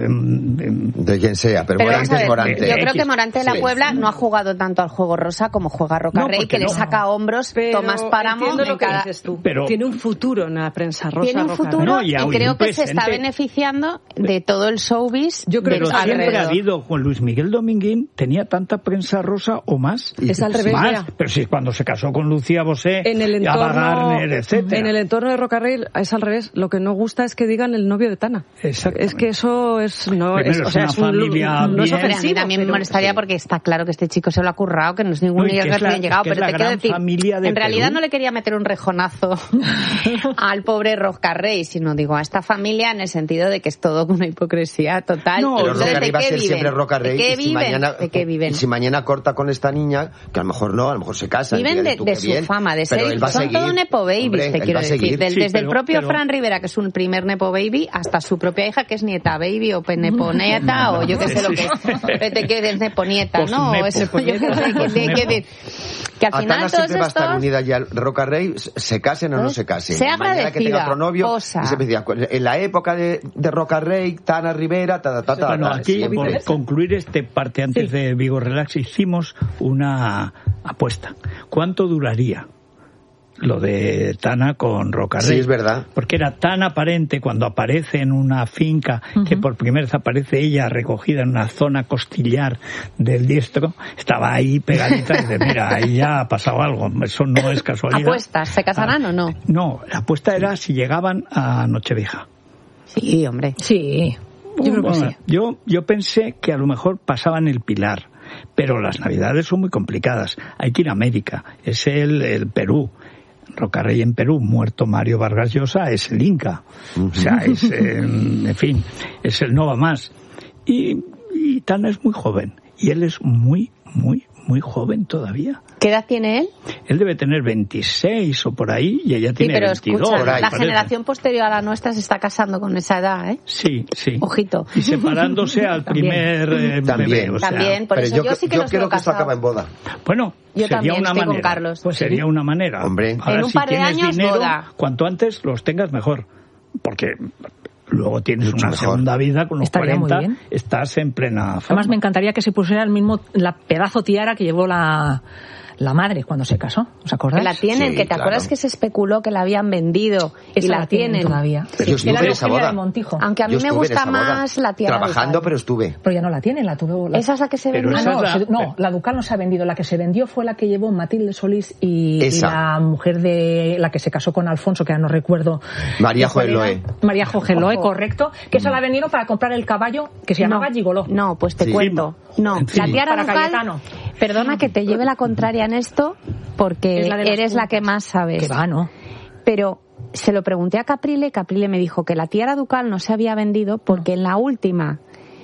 S3: de quien sea, pero,
S6: Pero
S3: Morante
S6: vamos a ver,
S3: es Morante.
S6: yo creo que Morante de la
S3: Sí.
S6: Puebla no ha jugado tanto al juego rosa como juega Rocarrey,
S2: No,
S6: que
S2: porque
S6: le
S2: no.
S6: saca a hombros
S5: Pero
S6: Tomás Páramo
S5: entiendo
S6: en
S5: lo que
S6: cada...
S5: dices tú.
S2: Pero-
S5: Tiene un futuro en la prensa rosa.
S6: Tiene un
S5: Rocarrey.
S6: futuro
S2: No, y
S6: y,
S2: a- y
S6: creo
S2: un
S6: que se está
S2: presente.
S6: beneficiando de todo el showbiz.
S5: Yo creo
S6: de
S2: Pero
S5: que
S2: siempre
S6: alrededor.
S2: ha habido, Juan Luis Miguel Dominguín tenía tanta prensa rosa o más.
S5: Es al revés,
S2: Más,
S5: mira.
S2: pero si cuando se casó con Lucía Bosé,
S5: En el
S2: Ava
S5: entorno,
S2: Gardner, etcétera.
S5: en el entorno de Rocarrey es al revés. Lo que no gusta es que digan el novio de Tana.
S2: Exactamente.
S5: Es que eso es no
S2: Primero,
S5: es, o
S2: es
S5: sea,
S2: una
S5: es un,
S2: familia
S5: no es
S2: bien.
S6: Pero a mí
S5: ofensivo,
S6: también me
S5: pero-
S6: molestaría porque está claro que este chico se lo ha currado, que no es ningún
S2: No, y
S6: niño
S2: que
S6: que
S2: es la-
S6: recién llegado,
S2: que es
S6: pero
S2: la
S6: te quiero
S2: gran
S6: decir,
S2: familia de
S6: en realidad
S2: Perú.
S6: no le quería meter un rejonazo al pobre Rocarrey, sino digo a esta familia en el sentido de que es todo una hipocresía total.
S2: No,
S3: Pero
S6: Entonces,
S3: Rocarrey
S6: ¿de
S3: va a
S6: qué
S3: ser
S6: viven?
S3: siempre Rocarrey.
S6: ¿De qué
S3: y si
S6: viven?
S3: mañana,
S6: ¿De qué viven?
S3: y si mañana corta con esta niña, que a lo mejor no, a lo mejor se casan.
S6: Viven
S3: fíjate
S6: de,
S3: tú
S6: de
S3: qué
S6: su
S3: bien,
S6: fama, de
S3: pero
S6: ser...
S3: él va a
S6: Son
S3: seguir.
S6: todo nepo babies,
S3: Hombre,
S6: te
S3: él
S6: quiero
S3: va a
S6: decir.
S3: seguir.
S6: Del-
S2: Sí,
S6: desde
S2: pero-
S6: el propio
S2: pero-
S6: Fran Rivera, que es un primer nepo baby, hasta su propia hija, que es nieta baby o neponeta, o yo qué sé lo que es. Pero te quiero decir neponieta, ¿no?
S2: Posnepo.
S6: O eso, yo qué sé, que tiene que decir. Que al
S3: A
S6: final
S3: Tana
S6: todos
S3: siempre va a estar
S6: estos...
S3: unida ya al Rocarrey, se casen o no se casen.
S6: Sea
S3: Mañana que tenga
S6: agradecida,
S3: otro novio,
S6: posa.
S3: y se decía, en la época de, de Rocarrey, Tana Rivera, ta, ta, ta, ta,
S2: Bueno,
S3: ta,
S2: aquí,
S3: siempre.
S2: por concluir este parte antes
S5: Sí.
S2: de Vigo Relax, hicimos una apuesta. ¿Cuánto duraría lo de Tana con Rocarrey?
S3: Sí, es verdad.
S2: Porque era tan aparente cuando aparece en una finca, que por primera vez aparece ella recogida en una zona costillar del diestro, estaba ahí pegadita y dice, mira, ahí ya ha pasado algo, eso no es casualidad.
S6: ¿Apuestas? ¿Se casarán
S2: Ah,
S6: o no?
S2: No, la apuesta era si llegaban a Nochevieja.
S6: Sí, hombre.
S4: Sí, yo creo que
S2: Bueno,
S4: sí.
S2: yo, yo pensé que a lo mejor pasaban el Pilar, pero las Navidades son muy complicadas. Hay que ir a América, es el, el Perú. Rocarrey en Perú, muerto Mario Vargas Llosa, es el Inca. O sea, es, eh, en fin, es el no va más. Y, y Tana es muy joven. Y él es muy, muy, muy joven todavía.
S6: ¿Qué edad tiene él?
S2: Él debe tener veintiséis o por ahí y ella tiene
S6: sí, pero
S2: veintidós.
S6: Escucha,
S2: por ahí,
S6: la
S2: parece.
S6: generación posterior a la nuestra se está casando con esa edad, ¿eh?
S2: Sí, sí.
S6: Ojito.
S2: Y separándose al primer eh,
S3: También.
S2: bebé. O sea,
S6: También, por
S3: pero
S6: eso
S3: yo,
S6: yo sí que
S3: yo
S6: los
S3: quiero
S6: veo
S3: que esto
S6: casados.
S3: acabe en boda.
S2: Bueno,
S6: Yo
S2: sería
S6: también
S2: una
S6: estoy con
S2: manera.
S6: Carlos.
S2: Pues sería una manera.
S3: Hombre.
S2: Ahora,
S6: En un
S2: si
S6: par de
S2: tienes
S6: años,
S2: dinero,
S6: boda.
S2: cuanto antes los tengas mejor. Porque luego tienes
S3: Mucho
S2: una
S3: mejor.
S2: segunda vida con los
S4: Estaría muy
S2: cuarenta,
S4: bien.
S2: estás en plena forma.
S4: Además, me encantaría que se pusiera el mismo, la pedazo tiara que llevó la, la madre cuando se casó. ¿Os acordáis?
S6: Que la tienen,
S3: Sí,
S6: que te
S3: claro.
S6: acuerdas que se especuló que la habían vendido
S4: Esa
S6: y la,
S4: la tienen todavía.
S3: Pero yo
S4: Sí,
S3: estuve
S4: era
S3: en esa
S4: Eugenia
S3: boda.
S4: de Montijo.
S6: Aunque a mí
S3: Yo
S6: me
S3: estuve en
S6: gusta
S3: esa boda.
S6: más la tiara
S3: Trabajando,
S6: ducal.
S3: pero estuve.
S4: Pero ya no la tienen, la tuvo... La...
S6: Esa es la que se
S2: Pero
S6: vendió.
S2: esa
S4: Ah, no,
S2: es la-
S4: se- no, la Ducal no se ha vendido. La que se vendió fue la que llevó Matilde Solís y, y
S3: Esa.
S4: la mujer de la que se casó con Alfonso, que ya no recuerdo.
S3: María
S4: de cuál era.
S3: Joeloe.
S4: María Joeloe,
S6: Ojo.
S4: correcto. Que esa la vendieron para comprar el caballo que se llamaba
S6: no,
S4: Gigoló.
S6: no, pues te
S3: Sí.
S6: cuento. No,
S2: Sí.
S6: la tiara
S4: Para
S6: ducal,
S4: Cayetano.
S6: perdona que te lleve la contraria en esto, porque
S4: Es la de las
S6: eres la
S4: puntas.
S6: que más sabes.
S4: Que va, ¿no?
S6: Pero se lo pregunté a Caprile, Caprile me dijo que la tiara ducal no se había vendido porque en la última,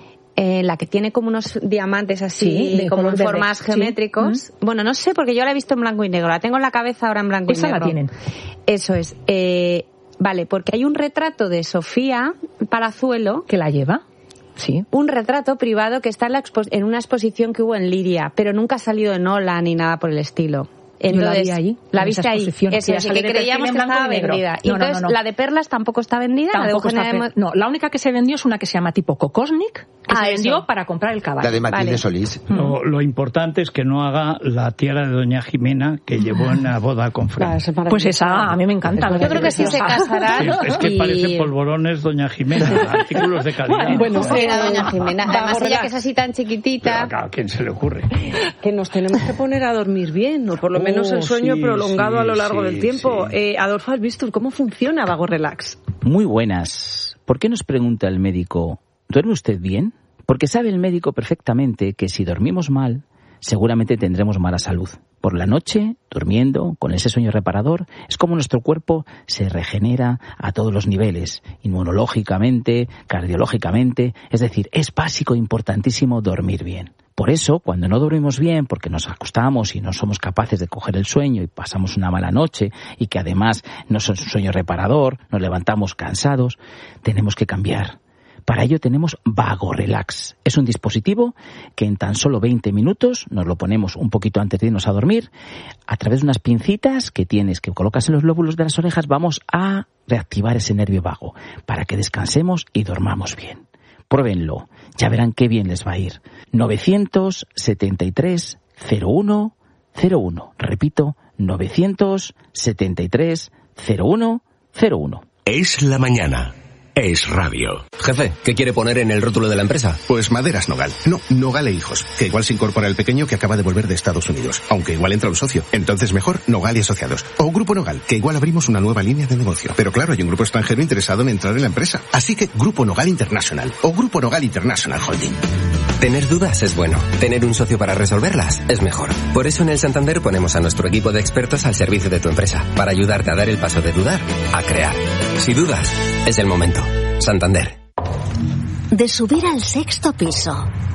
S6: eh, la que tiene como unos diamantes así,
S4: Sí, de
S6: como en
S4: color verde.
S6: formas
S4: Sí.
S6: geométricos. Bueno, no sé, porque yo la he visto en blanco y negro. La tengo en la cabeza ahora en blanco
S4: Esa
S6: y
S4: la
S6: negro.
S4: tienen.
S6: Eso es. Eh, vale, porque hay un retrato de Sofía Palazuelo,
S4: Que la lleva. Sí.
S6: un retrato privado que está en, la expo- en una exposición que hubo en Liria, pero nunca ha salido en Ola ni nada por el estilo.
S4: Yo la vi
S6: Entonces,
S4: ahí,
S6: la
S4: en
S6: viste
S4: esa
S6: ahí.
S4: exposición,
S6: Eso
S4: que ya
S6: es, y
S4: sale
S6: que
S4: de perfil
S6: creíamos
S4: en
S6: que
S4: blanco
S6: estaba
S4: y negro.
S6: vendida. Y
S4: No, no,
S6: entonces,
S4: no, no.
S6: la de perlas tampoco está vendida. la de
S4: Tampoco está
S6: Eugenia de
S4: fe-
S6: Mon-
S4: No, la única que se vendió es una que se llama tipo Kokosnik, que
S6: Ah,
S4: se vendió
S6: eso.
S4: para comprar el caballo.
S3: La de Matilde
S6: Vale.
S3: Solís.
S2: Lo, lo importante es que no haga la tiara de Doña Jimena que llevó en la boda con Fran.
S4: Pues esa a mí me encanta.
S6: Yo creo que sí se casarán.
S2: Sí, es que
S6: y-
S2: parece polvorones Doña Jimena, artículos de calidad.
S4: Bueno,
S6: ¿Cómo era Doña Jimena? Además,
S4: Vago
S6: ella
S4: relax.
S6: que es así tan
S2: Pero
S6: chiquitita.
S2: acá, ¿a quién se le ocurre?
S5: Que nos tenemos que poner a dormir bien, o por lo menos
S2: Oh,
S5: el sueño
S2: sí,
S5: prolongado
S2: sí,
S5: a lo largo
S2: sí,
S5: del tiempo.
S2: sí.
S5: Eh, Adolfo, ¿has visto cómo funciona Vago Relax?
S7: Muy buenas. ¿Por qué nos pregunta el médico, ¿duerme usted bien? Porque sabe el médico perfectamente que si dormimos mal, seguramente tendremos mala salud. Por la noche, durmiendo, con ese sueño reparador, es como nuestro cuerpo se regenera a todos los niveles, inmunológicamente, cardiológicamente, es decir, es básico e importantísimo dormir bien. Por eso, cuando no dormimos bien, porque nos acostamos y no somos capaces de coger el sueño y pasamos una mala noche y que además no es un sueño reparador, nos levantamos cansados, tenemos que cambiar. Para ello tenemos Vago Relax. Es un dispositivo que en tan solo veinte minutos, nos lo ponemos un poquito antes de irnos a dormir, a través de unas pincitas que tienes, que colocas en los lóbulos de las orejas, vamos a reactivar ese nervio vago para que descansemos y dormamos bien. Pruébenlo, ya verán qué bien les va a ir. novecientos setenta y tres cero uno cero uno. Repito, novecientos setenta y tres cero uno cero uno.
S1: Es la mañana. Es radio.
S8: Jefe, ¿qué quiere poner en el rótulo de la empresa?
S9: Pues Maderas Nogal. No, Nogal e Hijos. Que igual se incorpora el pequeño que acaba de volver de Estados Unidos. Aunque igual entra un socio. Entonces mejor Nogal y Asociados. O Grupo Nogal, que igual abrimos una nueva línea de negocio. Pero claro, hay un grupo extranjero interesado en entrar en la empresa. Así que Grupo Nogal International. O Grupo Nogal International Holding.
S8: Tener dudas es bueno. Tener un socio para resolverlas es mejor. Por eso en el Santander ponemos a nuestro equipo de expertos al servicio de tu empresa. Para ayudarte a dar el paso de dudar a crear. Si dudas, es el momento. Santander.
S10: De subir al sexto piso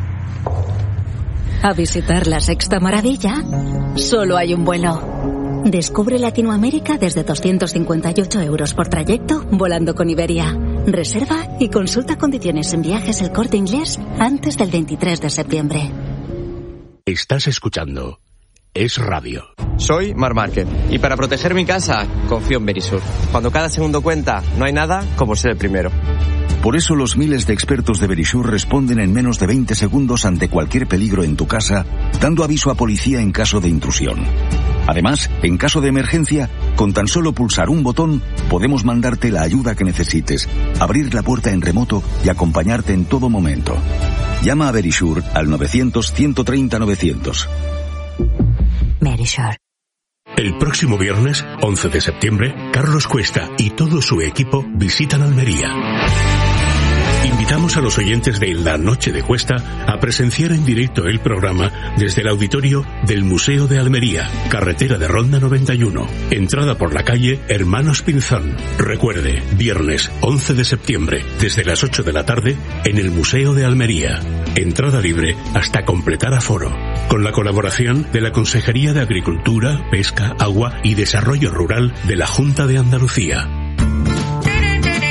S10: a visitar la sexta maravilla, solo hay un vuelo. Descubre Latinoamérica desde doscientos cincuenta y ocho euros por trayecto volando con Iberia. Reserva y consulta condiciones en Viajes El Corte Inglés antes del veintitrés de septiembre.
S1: Estás escuchando Es Radio.
S11: Soy Mar Márquez y para proteger mi casa confío en Verisur. Cuando cada segundo cuenta, no hay nada como ser el primero.
S12: Por eso los miles de expertos de Verisur responden en menos de veinte segundos ante cualquier peligro en tu casa, dando aviso a policía en caso de intrusión. Además, en caso de emergencia, con tan solo pulsar un botón, podemos mandarte la ayuda que necesites, abrir la puerta en remoto y acompañarte en todo momento. Llama a Verisur al novecientos ciento treinta novecientos.
S10: Verisur.
S1: El próximo viernes, once de septiembre, Carlos Cuesta y todo su equipo visitan Almería. Invitamos a los oyentes de La Noche de Cuesta a presenciar en directo el programa desde el auditorio del Museo de Almería, carretera de Ronda noventa y uno, entrada por la calle Hermanos Pinzón. Recuerde, viernes once de septiembre, desde las ocho de la tarde, en el Museo de Almería. Entrada libre hasta completar aforo. Con la colaboración de la Consejería de Agricultura, Pesca, Agua y Desarrollo Rural de la Junta de Andalucía.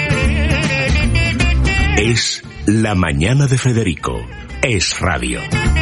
S1: Es La Mañana de Federico. Es Radio.